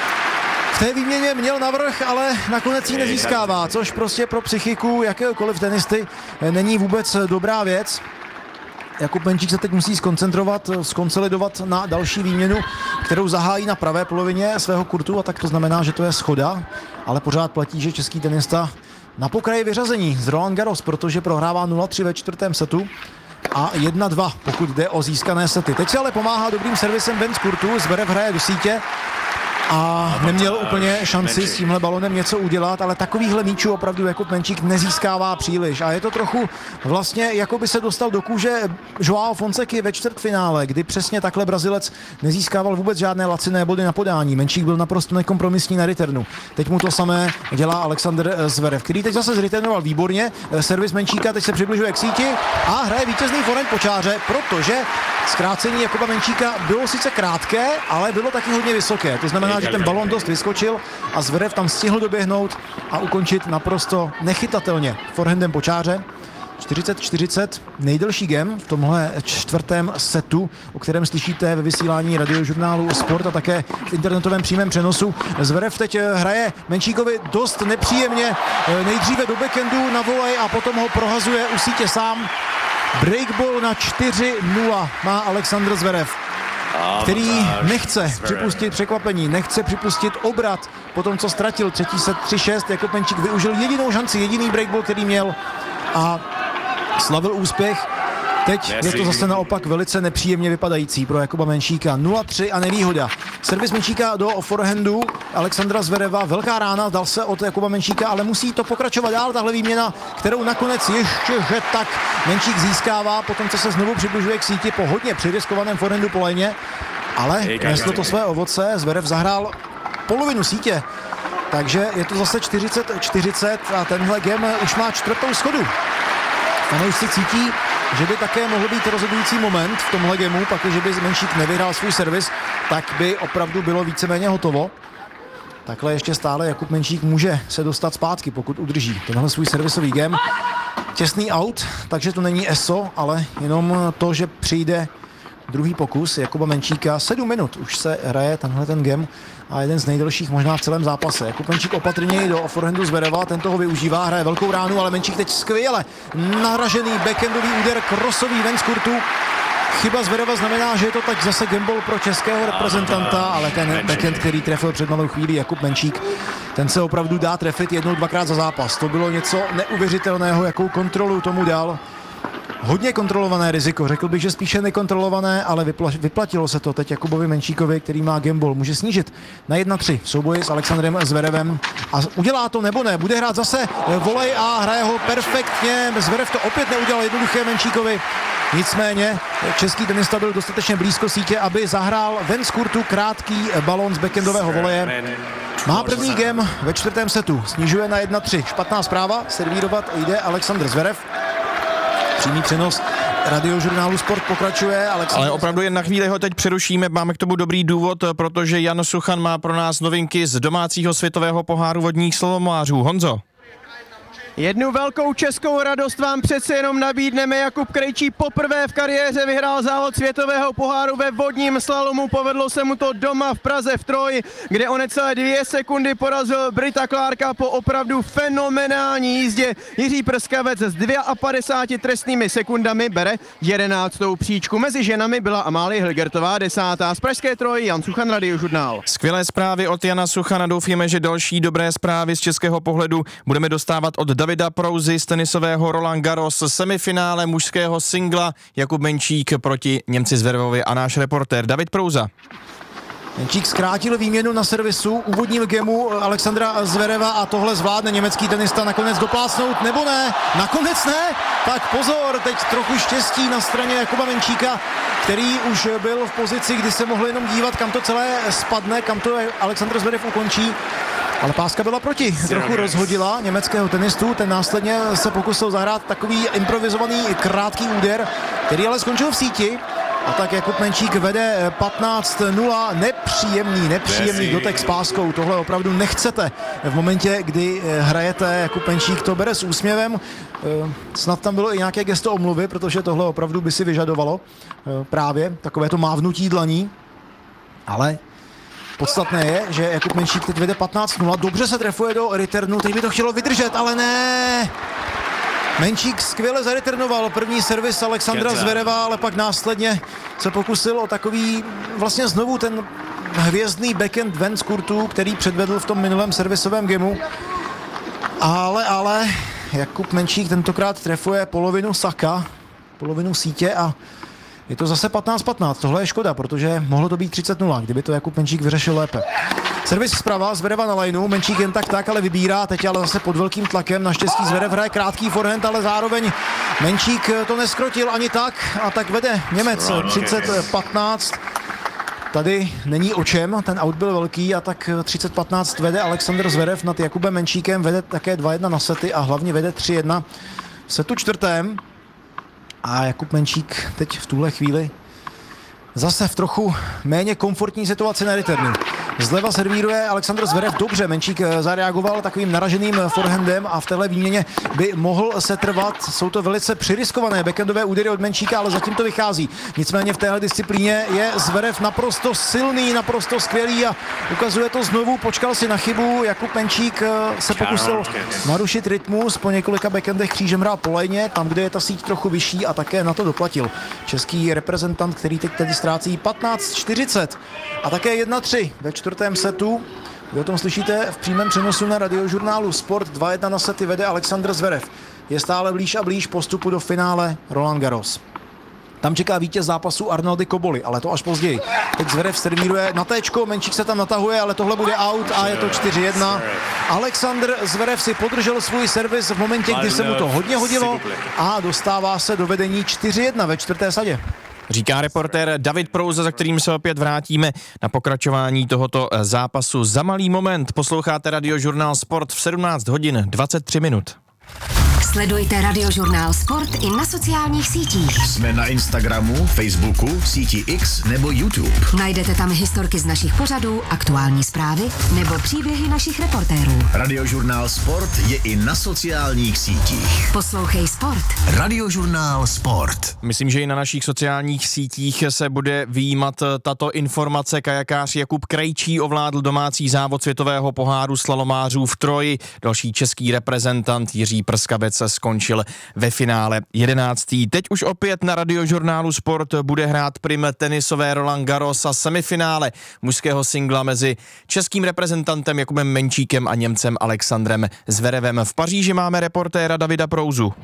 v té výměně měl navrch, ale nakonec ji nezískává, což prostě pro psychiku jakéhokoliv tenisty není vůbec dobrá věc. Jakub Menčík se teď musí skoncentrovat, skonsolidovat na další výměnu, kterou zahájí na pravé polovině svého kurtu a tak to znamená, že to je schoda, ale pořád platí, že český tenista na pokraji vyřazení z Roland Garros, protože prohrává nula tři ve čtvrtém setu a jedna dva, pokud jde o získané sety. Teď se ale pomáhá dobrým servisem ven z kurtu, Zverev hraje do sítě a neměl úplně šanci s tímhle balonem něco udělat, ale takovýchhle míčů opravdu Jakub Menčík nezískává příliš a je to trochu vlastně, jako by se dostal do kůže Joao Fonseky ve čtvrtfinále, kdy přesně takhle Brazilec nezískával vůbec žádné laciné body na podání. Menčík byl naprosto nekompromisní na returnu. Teď mu to samé dělá Alexander Zverev, který teď zase zreturnoval výborně. Servis Menčíka teď se přibližuje k síti a hraje vítězný forehand po čáře, protože zkrácení Jakuba Menčíka bylo sice krátké, ale bylo taky hodně vysoké. To znamená, že ten balon dost vyskočil a Zverev tam stihl doběhnout a ukončit naprosto nechytatelně forehandem po čáře. čtyřicet čtyřicet, nejdelší game v tomhle čtvrtém setu, o kterém slyšíte ve vysílání radiožurnálu Sport a také v internetovém přímém přenosu. Zverev teď hraje Menčíkovi dost nepříjemně, nejdříve do backhandu na volej a potom ho prohazuje u sítě sám. Breakball na čtyři nula má Alexandr Zverev, který nechce připustit překvapení, nechce připustit obrat po tom, co ztratil třetí set tři šest. Jakub Menčík využil jedinou šanci, jediný breakball, který měl a slavil úspěch. Teď je to zase naopak velice nepříjemně vypadající pro Jakuba Menčíka. nula tři a nevýhoda. Servis Menčíka do forehandu Alexandra Zvereva. Velká rána, dal se od Jakuba Menčíka, ale musí to pokračovat dál, tahle výměna, kterou nakonec ještě, že tak Menčík získává, potom co se znovu přibližuje k síti po hodně přiriskovaném forehandu po lajně. Ale neslo to své ovoce, Zverev zahrál polovinu sítě. takže je to zase čtyřicet čtyřicet a tenhle game už má čtvrtou schodu. Fanoušci cítí, že by také mohl být rozhodující moment v tomhle gameu, pak, že by Menšík nevyhrál svůj servis, tak by opravdu bylo víceméně hotovo. Takhle ještě stále Jakub Menšík může se dostat zpátky, pokud udrží tenhle svůj servisový game. Těsný out, takže to není E S O, ale jenom to, že přijde druhý pokus Jakuba Menšíka. Sedm minut už se hraje tenhle ten game a jeden z nejdelších možná v celém zápase. Jakub Menšík opatrněji do forehandu Zvereva, ten toho využívá, hraje velkou ránu, ale Menšík teď skvěle naražený backendový úder, krosový ven z kurtu. Chyba Zvereva znamená, že je to tak zase gamble pro českého reprezentanta, ale ten backhand, který trefil před malou chvílí Jakub Menšík, ten se opravdu dá trefit jednou, dvakrát za zápas. To bylo něco neuvěřitelného, jakou kontrolu tomu dal. Hodně kontrolované riziko, řekl bych, že spíše nekontrolované, ale vypla- vyplatilo se to teď Jakubovi Menšíkovi, který má gamble. Může snížit na jedna tři v souboji s Alexandrem Zverevem a udělá to nebo ne. Bude hrát zase volej a hraje ho perfektně. Zverev to opět neudělal jednoduché Menšíkovi. Nicméně český tenista byl dostatečně blízko sítě, aby zahrál ven z kurtu krátký balón z backendového voleje. Má první game ve čtvrtém setu, snižuje na jedna tři. Špatná zpráva, servírovat jde Alexandr Zverev. Přímý přenos Radiožurnálu Sport pokračuje. Ale opravdu jen na chvíli ho teď přerušíme, máme k tomu dobrý důvod, protože Jan Suchan má pro nás novinky z domácího světového poháru vodních slalomářů. Honzo. Jednu velkou českou radost vám přece jenom nabídneme. Jakub Krejčí poprvé v kariéře vyhrál závod světového poháru ve vodním slalomu. Povedlo se mu to doma v Praze v Troji, kde o necelé dvě sekundy porazil Brita Clarka po opravdu fenomenální jízdě. Jiří Prskavec s padesáti dvěma trestnými sekundami bere jedenáctou příčku. Mezi ženami byla Amálie Hilgertová desátá. Z pražské Troji Jan Suchan, Radiožurnál. Skvělé zprávy od Jana Suchana, doufíme, že další dobré zprávy z českého pohledu budeme dostávat od Davida Prouzy z tenisového Roland Garros, semifinále mužského singla Jakub Menšík proti Němci Zverevovi a náš reportér David Prouza. Menšík zkrátil výměnu na servisu úvodním gemu Alexandra Zvereva a tohle zvládne německý tenista nakonec doplácnout, nebo ne? Nakonec ne? Tak pozor, teď trochu štěstí na straně Jakuba Menšíka, který už byl v pozici, kdy se mohl jenom dívat, kam to celé spadne, kam to Alexandr Zverev ukončí. Ale páska byla proti, trochu rozhodila německého tenistu, ten následně se pokusil zahrát takový improvizovaný krátký úder, který ale skončil v síti. A tak Jakub Menšík vede patnáct nula, nepříjemný, nepříjemný dotek s páskou, tohle opravdu nechcete v momentě, kdy hrajete. Jakub Menšík to bere s úsměvem, snad tam bylo i nějaké gesto omluvy, protože tohle opravdu by si vyžadovalo právě takové to mávnutí dlaní, ale podstatné je, že Jakub Menšík teď vede patnáct nula, dobře se trefuje do returnu, teď by to chtělo vydržet, ale ne! Menšík skvěle zareturnoval první servis Alexandra Zvereva, ale pak následně se pokusil o takový vlastně znovu ten hvězdný backhand ven z kurtu, který předvedl v tom minulém servisovém gameu. Ale, ale Jakub Menšík tentokrát trefuje polovinu saka, polovinu sítě a je to zase patnáct patnáct. Tohle je škoda, protože mohlo to být třicet nula, kdyby to Jakub Menšík vyřešil lépe. Servis zprava, Zvereva na lineu, Menšík jen tak tak, ale vybírá, teď ale zase pod velkým tlakem, naštěstí Zverev hraje krátký forehand, ale zároveň Menšík to neskrotil ani tak a tak vede Němec třicet patnáct. Tady není o čem, ten out byl velký a tak třicet patnáct vede Alexandr Zverev nad Jakubem Menšíkem, vede také dva jedna na sety a hlavně vede tři jedna v setu čtvrtém. A Jakub Menšík teď v tuhle chvíli zase v trochu méně komfortní situaci na returnu. Zleva servíruje Alexandr Zverev dobře, Menšík zareagoval takovým naraženým forehandem a v téhle výměně by mohl se trvat. Jsou to velice přiriskované backendové údery od Menšíka, ale zatím to vychází. Nicméně v téhle disciplíně je Zverev naprosto silný, naprosto skvělý a ukazuje to znovu, počkal si na chybu. Jakub Menšík se pokusil narušit rytmus, po několika backendech křížem hrál po lajně, tam, kde je ta síť trochu vyšší a také na to doplatil český reprezentant, který teď tedy ztrácí patnáct čtyřicet a také jedna tři ve čtvrtém setu. Vy o tom slyšíte v přímém přenosu na Radiožurnálu Sport. dva jedna na sety vede Alexandr Zverev. Je stále blíž a blíž postupu do finále Roland Garros. Tam čeká vítěz zápasu Arnoldy Koboli, ale to až později. Teď Zverev servíruje na téčko, Menšík se tam natahuje, ale tohle bude out a je to čtyři jedna. Alexandr Zverev si podržel svůj servis v momentě, kdy se mu to hodně hodilo a dostává se do vedení čtyři jedna ve čtvrté sadě. Říká reportér David Prouza, za kterým se opět vrátíme na pokračování tohoto zápasu. Za malý moment posloucháte Radiožurnál Sport v sedmnáct hodin dvacet tři minut. Sledujte Radiožurnál Sport i na sociálních sítích. Jsme na Instagramu, Facebooku, síti X nebo YouTube. Najdete tam historky z našich pořadů, aktuální zprávy nebo příběhy našich reportérů. Radiožurnál Sport je i na sociálních sítích. Poslouchej Sport. Radiožurnál Sport. Myslím, že i na našich sociálních sítích se bude vyjímat tato informace. Kajakář Jakub Krejčí ovládl domácí závod světového poháru slalomářů v Troji. Další český reprezentant Jiří Prskavec skončil ve finále jedenáctý. Teď už opět na Radiožurnálu Sport bude hrát prim tenisové Roland Garros a semifinále mužského singla mezi českým reprezentantem Jakubem Menčíkem a Němcem Alexandrem Zverevem. V Paříži máme reportéra Davida Prouzu.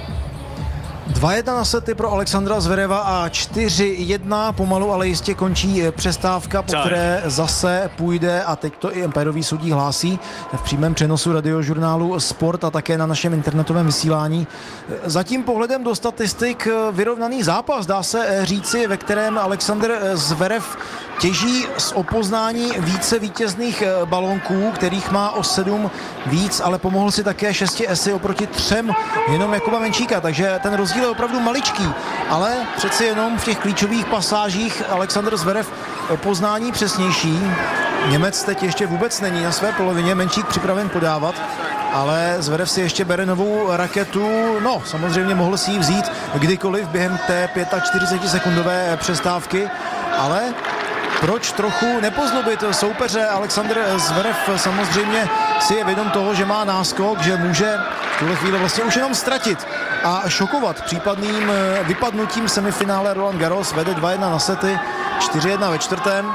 dva jedna na sety pro Alexandra Zvereva a čtyři jedna pomalu, ale jistě končí přestávka, po které zase půjde, a teď to i empirový soudí hlásí v přímém přenosu Radiožurnálu Sport a také na našem internetovém vysílání. Zatím pohledem do statistik vyrovnaný zápas, dá se říci, ve kterém Alexander Zverev těží z opoznání více vítězných balonků, kterých má o sedm víc, ale pomohl si také šesti esy oproti třem jenom Jakuba Menčíka, takže ten rozdíl je opravdu maličký, ale přeci jenom v těch klíčových pasážích Alexander Zverev o poznání přesnější. Němec teď ještě vůbec není na své polovině, Menčík připraven podávat, ale Zverev si ještě bere novou raketu, no samozřejmě mohl si ji vzít kdykoliv během té čtyřicet sekundové přestávky, ale proč trochu nepozlobit soupeře? Alexander Zverev samozřejmě si je vědom toho, že má náskok, že může v tuhle chvíli vlastně už jenom ztratit a šokovat případným vypadnutím semifinále. Roland Garros vede dva jedna na sety, čtyři jedna ve čtvrtém.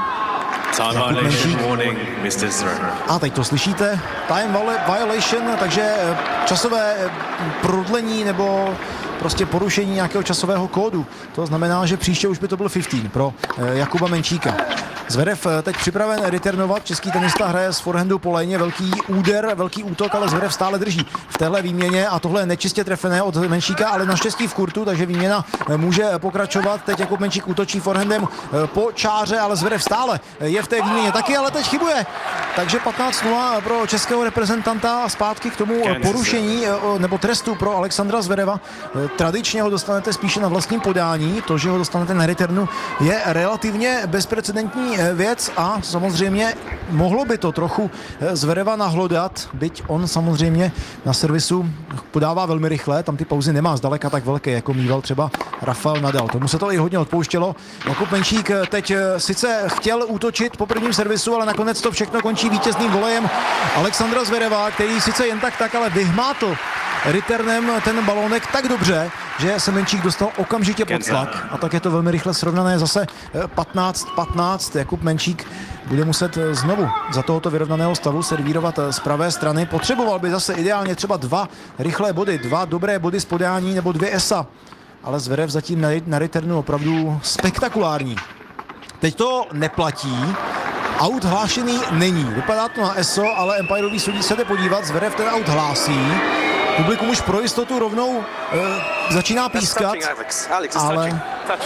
A teď to slyšíte, time violation, takže časové prodlení nebo prostě porušení nějakého časového kódu. To znamená, že příště už by to byl patnáct pro Jakuba Menčíka. Zverev teď připraven returnovat, český tenista hraje z forehandu po léně, velký úder, velký útok, ale Zverev stále drží v téhle výměně a tohle je nečistě trefené od Menčíka, ale naštěstí v kurtu, takže výměna může pokračovat. Teď Jakub Menčík útočí forehandem po čáře, ale Zverev stále je v té výměně taky, ale teď chybuje. Takže patnáct nula pro českého reprezentanta, zpátky k tomu porušení nebo trestu pro Alexandra Zvereva. Tradičně ho dostanete spíše na vlastním podání, to, že ho dostanete na returnu, je relativně bezprecedentní věc a samozřejmě mohlo by to trochu Zvereva nahlodat, byť on samozřejmě na servisu podává velmi rychle, tam ty pauzy nemá zdaleka tak velké, jako mýval třeba Rafael Nadal. Tomu se to i hodně odpouštělo. Jakub Menčík teď sice chtěl útočit po prvním servisu, ale nakonec to všechno končí vítězným volejem Alexandra Zvereva, který sice jen tak tak, ale vyhmátl returnem ten balónek tak dobře, že se Menčík dostal okamžitě pod tlak a tak je to velmi rychle srovnané zase patnáct patnáct. Jakub Menčík bude muset znovu za tohoto vyrovnaného stavu servírovat z pravé strany. Potřeboval by zase ideálně třeba dva rychlé body, dva dobré body z podání nebo dvě esa, ale Zverev zatím na returnu opravdu spektakulární. Teď to neplatí. Aut hlášený není. Vypadá to na eso, ale empirový soudí se jde podívat. Zverev ten aut hlásí. Publikum už pro jistotu rovnou e, začíná pískat, ale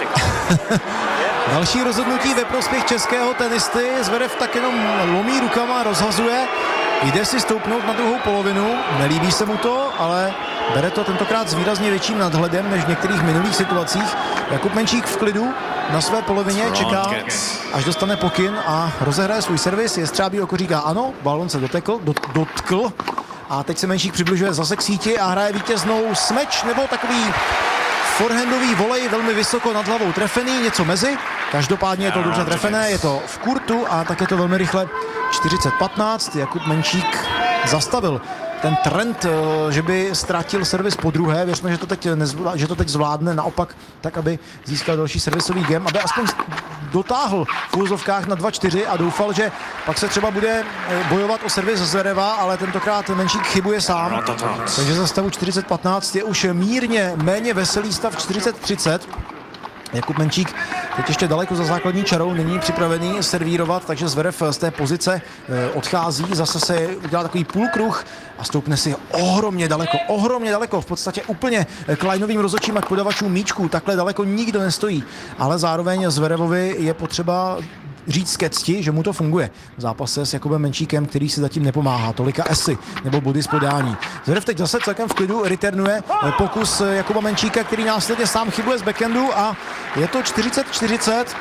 další rozhodnutí ve prospěch českého tenisty. Zverev tak jenom lomí rukama, rozhazuje, jde si stoupnout na druhou polovinu, nelíbí se mu to, ale bere to tentokrát s výrazně větším nadhledem než v některých minulých situacích. Jakub Menčík v klidu na své polovině čeká, až dostane pokyn a rozehraje svůj servis. Jestřábí oko říká ano, balon se dotekl, dot, dotkl. A teď se Menčík přibližuje zase k síti a hraje vítěznou smeč nebo takový forehandový volej velmi vysoko nad hlavou trefený, něco mezi. Každopádně je to dobře trefené, je to v kurtu a tak je to velmi rychle čtyřicet patnáct. Jakub Menčík zastavil ten trend, že by ztratil servis po druhé. Věřme, že to teď, nezvlá, že to teď zvládne naopak tak, aby získal další servisový game, aby aspoň dotáhl v úvozovkách na dva čtyři a doufal, že pak se třeba bude bojovat o servis Zvereva, ale tentokrát Menčík chybuje sám. Takže za stavu čtyřicet patnáct je už mírně méně veselý stav čtyřicet třicet. Jakub Menčík teď ještě daleko za základní čarou, není připravený servírovat, takže Zverev z té pozice odchází, zase se udělá takový půlkruh a stoupne si ohromně daleko, ohromně daleko, v podstatě úplně k lineovým rozhodčím a k podavačům míčků, takhle daleko nikdo nestojí, ale zároveň Zverevovi je potřeba říct ke cti, že mu to funguje. V zápase s Jakubem Menčíkem, který si zatím nepomáhá. Tolika esy nebo body z podání. Zverev teď zase celkem v klidu returnuje pokus Jakuba Menčíka, který následně sám chybuje z backendu a je to čtyřicet čtyřicet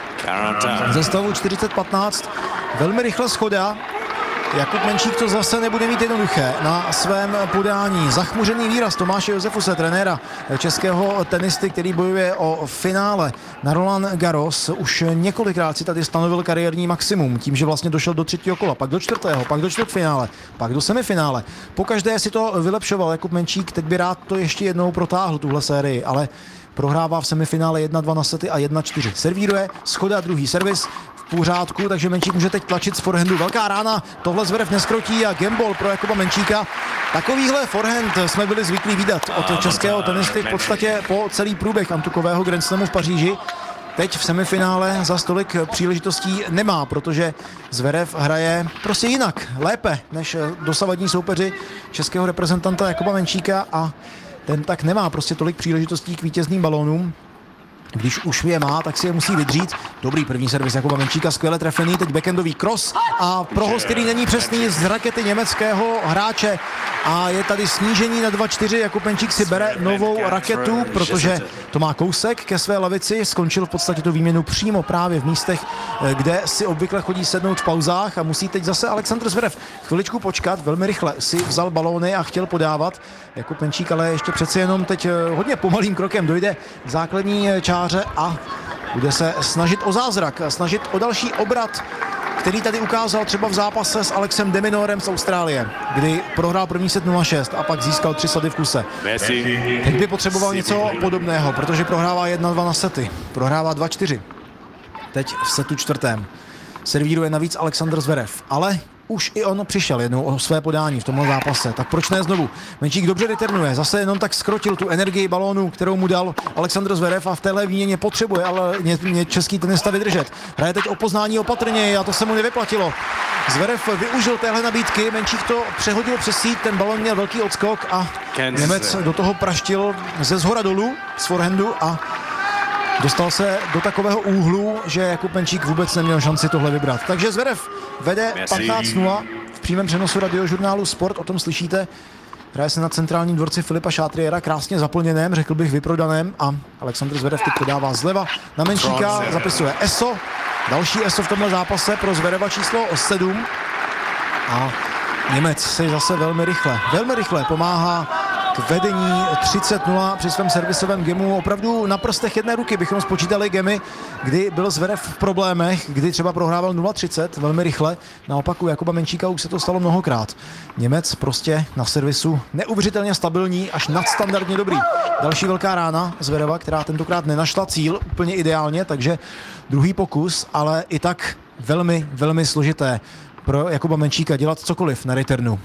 ze stavu čtyřicet patnáct. Velmi rychle schoda. Jakub Menčík to zase nebude mít jednoduché na svém podání. Zachmuřený výraz Tomáše Josefuse, trenéra českého tenisty, který bojuje o finále na Roland Garros. Už několikrát si tady stanovil kariérní maximum tím, že vlastně došel do třetího kola, pak do čtvrtého, pak do čtvrtfinále, pak do semifinále. Pokaždé si to vylepšoval Jakub Menčík, teď by rád to ještě jednou protáhl, tuhle sérii, ale prohrává v semifinále jedna dva na sety a jedna čtyři. Servíruje, schoda, druhý servis v pořádku, takže Menčík může teď tlačit z forehandu. Velká rána, tohle Zverev neskrotí a gambol pro Jakuba Menčíka. Takovýhle forehand jsme byli zvyklí vidět od českého tenisty v podstatě po celý průběh antukového Grand Slamu v Paříži. Teď v semifinále za stolik příležitostí nemá, protože Zverev hraje prostě jinak, lépe než dosavadní soupeři českého reprezentanta Jakuba Menčíka a ten tak nemá prostě tolik příležitostí k vítězným balónům. Když už je má, tak si je musí vydřít. Dobrý první servis Jakuba Menčíka, skvěle trefený, teď backendový cross a prohoz, který není přesný z rakety německého hráče. A je tady snížení na dva čtyři, Jakub Menčík si bere novou raketu, protože to má kousek ke své lavici, skončil v podstatě tu výměnu přímo právě v místech, kde si obvykle chodí sednout v pauzách a musí teď zase Alexandr Zverev chviličku počkat, velmi rychle si vzal balóny a chtěl podávat. Jakub Menčík ale ještě přeci jenom teď hodně pomalým krokem dojde k základní čáře a bude se snažit o zázrak, snažit o další obrat, který tady ukázal třeba v zápase s Alexem de Minorem z Austrálie, kdy prohrál první set nula šest a pak získal tři sady v kuse. Teď by potřeboval něco podobného, protože prohrává jedna dva na sety, prohrává dva čtyři. Teď v setu čtvrtém. Servíruje navíc Alexandr Zverev, ale už i on přišel jednou o své podání v tomhle zápase, tak proč ne znovu? Menčík dobře returnuje, zase jenom tak skrotil tu energii balónu, kterou mu dal Alexandr Zverev a v téhle výměně potřebuje, ale mě, mě český tenista vydržet. Hraje teď o poznání opatrně a to se mu nevyplatilo. Zverev využil téhle nabídky, Menčík to přehodil přes síť, ten balón měl velký odskok a Němec do toho praštil ze zhora dolů z forehandu a dostal se do takového úhlu, že Jakub Menčík vůbec neměl šanci tohle vybrat. Takže Zverev vede patnáct nula v přímém přenosu radiožurnálu Sport, o tom slyšíte. Hraje se na centrálním dvorci Filipa Šátriéra, krásně zaplněném, řekl bych vyprodaném a Alexandr Zverev teď podává zleva na Menčíka, zapisuje eso, další eso v tomhle zápase pro Zvereva číslo sedm a Němec se zase velmi rychle, velmi rychle pomáhá k vedení třicet nula při svém servisovém gemu. Opravdu na prstech jedné ruky bychom spočítali gemy, kdy byl Zverev v problémech, kdy třeba prohrával nula třicet velmi rychle. Naopak u Jakuba Menčíka už se to stalo mnohokrát. Němec prostě na servisu neuvěřitelně stabilní, až nadstandardně dobrý. Další velká rána Zvereva, která tentokrát nenašla cíl úplně ideálně, takže druhý pokus, ale i tak velmi, velmi složité pro Jakuba Menčíka dělat cokoliv na returnu.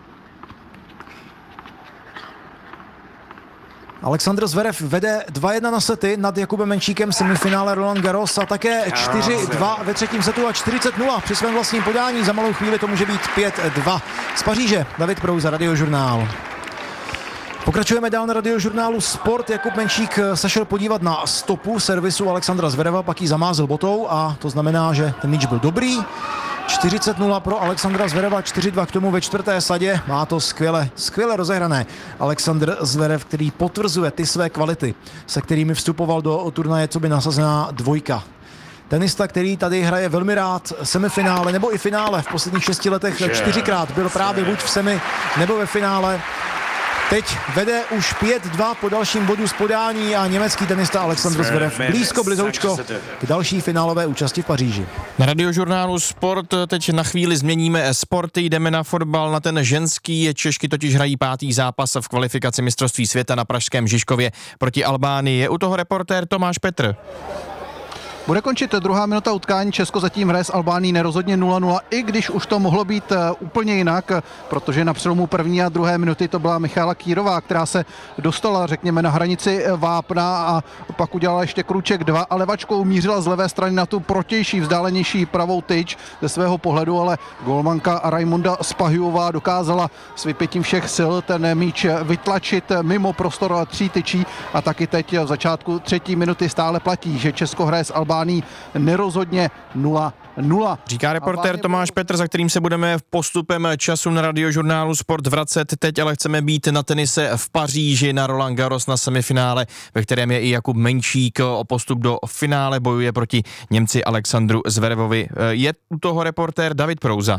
Alexandr Zverev vede dva jedna na sety nad Jakubem Menčíkem v semifinále Roland Garros a také čtyři dva ve třetím setu a čtyřicet nula při svém vlastním podání. Za malou chvíli to může být pět dva. Z Paříže David Prouza, Radiožurnál. Pokračujeme dál na Radiožurnálu Sport. Jakub Menčík se šel podívat na stopu servisu Alexandra Zvereva, pak ji zamázl botou a to znamená, že ten míč byl dobrý. čtyřicet nula pro Alexandra Zvereva, čtyři dva k tomu ve čtvrté sadě. Má to skvěle, skvěle rozehrané. Alexandr Zverev, který potvrzuje ty své kvality, se kterými vstupoval do turnaje, co by nasazená dvojka. Tenista, který tady hraje velmi rád semifinále nebo i finále. V posledních šesti letech čtyřikrát byl právě buď v semi nebo ve finále. Teď vede už pět dva po dalším bodu z podání a německý tenista Alexandr Zverev blízko blizoučko k další finálové účasti v Paříži. Na Radiožurnálu Sport teď na chvíli změníme sporty, jdeme na fotbal, na ten ženský. Češky totiž hrají pátý zápas v kvalifikaci mistrovství světa na pražském Žižkově proti Albánii. Je u toho reportér Tomáš Petr. Bude končit druhá minuta utkání. Česko zatím hraje s Albánií nerozhodně nula nula, i když už to mohlo být úplně jinak, protože na přelomu první a druhé minuty to byla Michála Kýrová, která se dostala, řekněme, na hranici vápna a pak udělala ještě kruček dva a levačkou mířila z levé strany na tu protější, vzdálenější pravou tyč ze svého pohledu, ale golmanka Raimonda Spahujová dokázala s vypětím všech sil ten míč vytlačit mimo prostor tří tyčí a taky teď v začátku třetí minuty stále platí, že Česko hraje s Albánií nerozhodně nula nula. Říká reportér Tomáš Petr, za kterým se budeme postupem času na Radiožurnálu Sport vracet. Teď ale chceme být na tenise v Paříži na Roland Garros na semifinále, ve kterém je i Jakub Menčík. O postup do finále bojuje proti Němci Alexandru Zverevovi. Je u toho reportér David Prouza.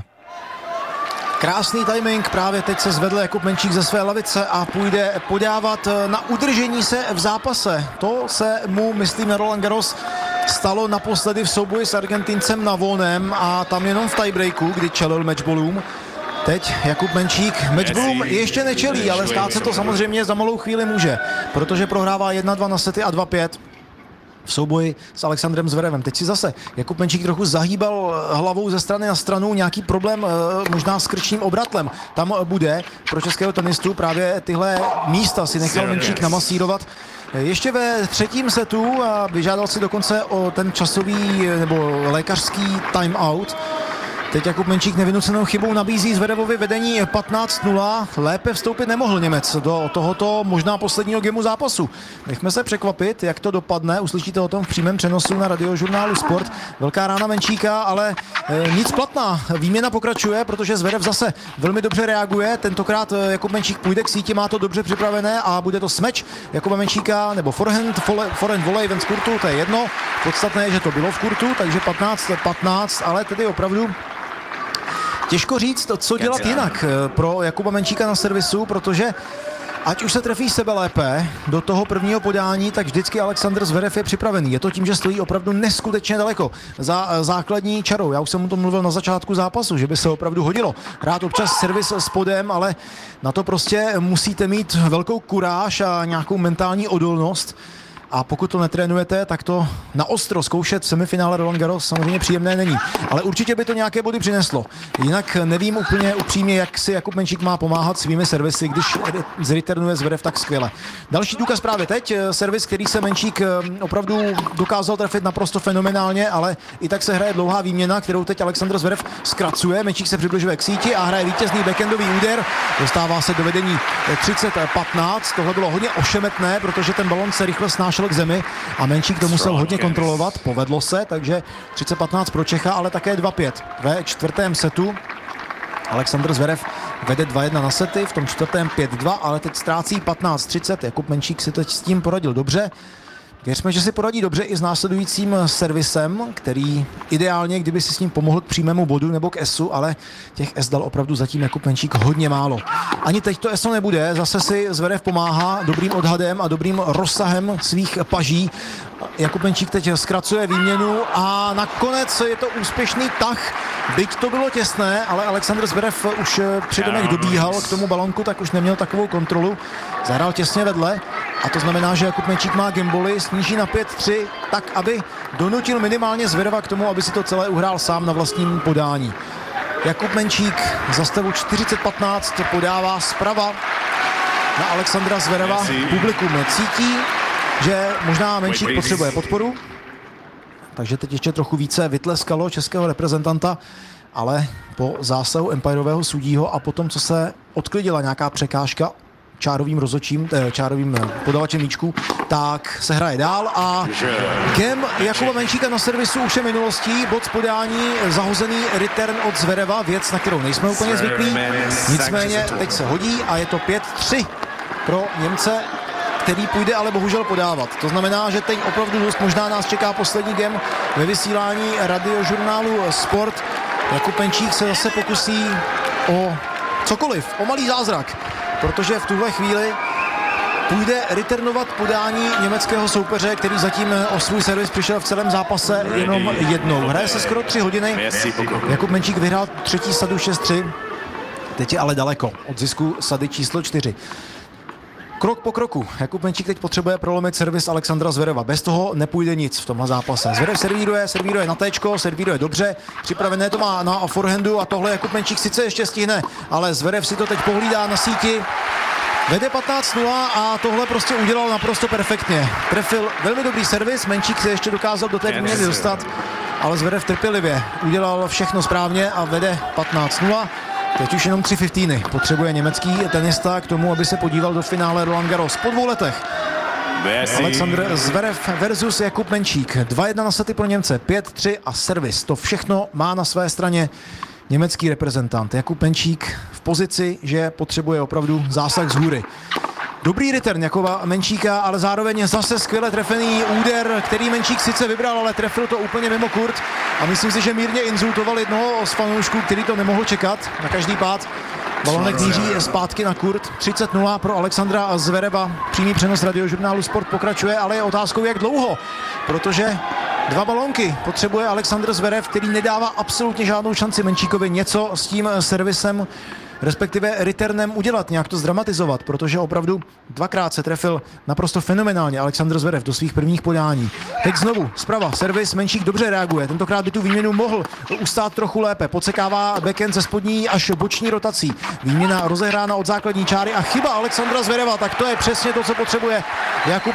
Krásný timing, právě teď se zvedl Jakub Menčík ze své lavice a půjde podávat na udržení se v zápase. To se mu, myslím, na Roland Garros stalo naposledy v souboji s Argentincem Navonem a tam jenom v tiebreaku, kdy čelil matchballům. Teď Jakub Menčík matchballům ještě nečelí, ale stát se to samozřejmě za malou chvíli může, protože prohrává jedna dva na sety a dva pět. V souboji s Alexandrem Zverevem. Teď si zase Jakub Menčík trochu zahýbal hlavou ze strany na stranu, nějaký problém možná s krčním obratlem. Tam bude pro českého tenistu právě tyhle místa si nechal Menčík namasírovat. Ještě ve třetím setu a vyžádal si dokonce o ten časový nebo lékařský timeout. Teď Jakub Menčík nevynucenou chybou nabízí Zverevovi vedení patnáct nula. Lépe vstoupit nemohl Němec do tohoto možná posledního gemu zápasu. Nechme se překvapit, jak to dopadne. Uslyšíte o tom v přímém přenosu na Radiožurnálu Sport. Velká rána Menčíka, ale e, nic platná. Výměna pokračuje, protože Zverev zase velmi dobře reaguje. Tentokrát Jakub Menčík půjde k síti, má to dobře připravené a bude to smeč Jakuba Menčíka, nebo forehand, forehand volley ven z kurtu, to je jedno. Podstatné je, že to bylo v kurtu, takže patnáct patnáct, ale tedy opravdu těžko říct, co dělat jinak pro Jakuba Menčíka na servisu, protože ať už se trefí sebe lépe do toho prvního podání, tak vždycky Alexandr Zverev je připravený. Je to tím, že stojí opravdu neskutečně daleko za základní čarou. Já už jsem mu to mluvil na začátku zápasu, že by se opravdu hodilo hrát občas servis s podem, ale na to prostě musíte mít velkou kuráž a nějakou mentální odolnost. A pokud to netrénujete, tak to na ostro zkoušet v semifinále Roland Garros samozřejmě příjemné není. Ale určitě by to nějaké body přineslo. Jinak nevím úplně upřímně, jak si Jakub Menčík má pomáhat svými servisy, když zreturnuje Zverev tak skvěle. Další důkaz právě teď. Servis, který se Menčík opravdu dokázal trefit naprosto fenomenálně, ale i tak se hraje dlouhá výměna, kterou teď Alexandr Zverev zkracuje. Menčík se přibližuje k síti a hraje vítězný backendový úder. Dostává se do vedení třicet patnáct. Tohle bylo hodně ošemetné, protože ten balon se rychle snášel k zemi a Menčík to musel hodně kontrolovat, povedlo se, takže třicet patnáct pro Čecha, ale také dva pět. Ve čtvrtém setu Alexandr Zverev vede dva jedna na sety, v tom čtvrtém pět dva, ale teď ztrácí patnáct třicet. Jakub Menčík si teď s tím poradil dobře. Věřme, že si poradí dobře i s následujícím servisem, který ideálně, kdyby si s ním pomohl k přímému bodu nebo k esu, ale těch es dal opravdu zatím Jakub Menčík hodně málo. Ani teď to eso nebude, zase si Zverev pomáhá dobrým odhadem a dobrým rozsahem svých paží. Jakub Menčík teď zkracuje výměnu a nakonec je to úspěšný tah, byť to bylo těsné, ale Alexandr Zverev už při domech dobíhal k tomu balonku, tak už neměl takovou kontrolu, zahrál těsně vedle. A to znamená, že Jakub Menčík má gameboly, sníží na pět tři, tak aby donutil minimálně Zvereva k tomu, aby si to celé uhrál sám na vlastním podání. Jakub Menčík za stavu čtyřicet patnáct podává zprava na Alexandra Zvereva. Publikum cítí, že možná Menčík potřebuje podporu, takže teď ještě trochu více vytleskalo českého reprezentanta, ale po zásahu empirového sudího a potom, co se odklidila nějaká překážka čárovým rozhodčím, čárovým podavačem míčku, tak se hraje dál a game Jakuba Menčíka na servisu už je minulostí, bod z podání, zahozený return od Zvereva, věc, na kterou nejsme úplně zvyklí, nicméně teď se hodí a je to pět tři pro Němce, který půjde ale bohužel podávat. To znamená, že teď opravdu dost možná nás čeká poslední game ve vysílání Radiožurnálu Sport. Jakub Menčík se zase pokusí o cokoliv, o malý zázrak, protože v tuhle chvíli půjde returnovat podání německého soupeře, který zatím o svůj servis přišel v celém zápase jenom jednou. Hraje se skoro tři hodiny. Jakub Menčík vyhrál třetí sadu šest tři. Teď je ale daleko od zisku sady číslo čtyři. Krok po kroku. Jakub Menčík teď potřebuje prolomit servis Alexandra Zvereva. Bez toho nepůjde nic v tomhle zápase. Zverev servíruje, servíruje na téčko, servíruje dobře. Připravené to má na forehandu a tohle Jakub Menčík sice ještě stihne, ale Zverev si to teď pohlídá na síti. Vede patnáct nula a tohle prostě udělal naprosto perfektně. Trefil velmi dobrý servis, Menčík se ještě dokázal do té výměny dostat, ale Zverev trpělivě udělal všechno správně a vede patnáct nula. Teď už jenom tři fifteeny. Potřebuje německý tenista k tomu, aby se podíval do finále Roland Garros po dvou letech. Alexandr Zverev versus Jakub Menčík. dva jedna na sety pro Němce, pět tři a servis. To všechno má na své straně německý reprezentant. Jakub Menčík v pozici, že potřebuje opravdu zásah z hůry. Dobrý return Jakuba Menčíka, ale zároveň zase skvěle trefený úder, který Menčík sice vybral, ale trefil to úplně mimo kurt. A myslím si, že mírně insultoval jednoho z fanoušků, který to nemohl čekat na každý pád. Balonek míří zpátky na kurt. třicet nula pro Alexandra Zvereva. Přímý přenos Radiožurnálu Sport pokračuje, ale je otázkou, jak dlouho. Protože dva balónky potřebuje Alexandr Zverev, který nedává absolutně žádnou šanci Menčíkovi něco s tím servisem, respektive returnem udělat, nějak to zdramatizovat, protože opravdu dvakrát se trefil naprosto fenomenálně Alexandr Zverev do svých prvních podání. Teď znovu zprava servis, Menčík dobře reaguje, tentokrát by tu výměnu mohl ustát trochu lépe, podsekává backhand ze spodní až boční rotací. Výměna rozehrána od základní čáry a chyba Alexandra Zvereva, tak to je přesně to, co potřebuje Jakub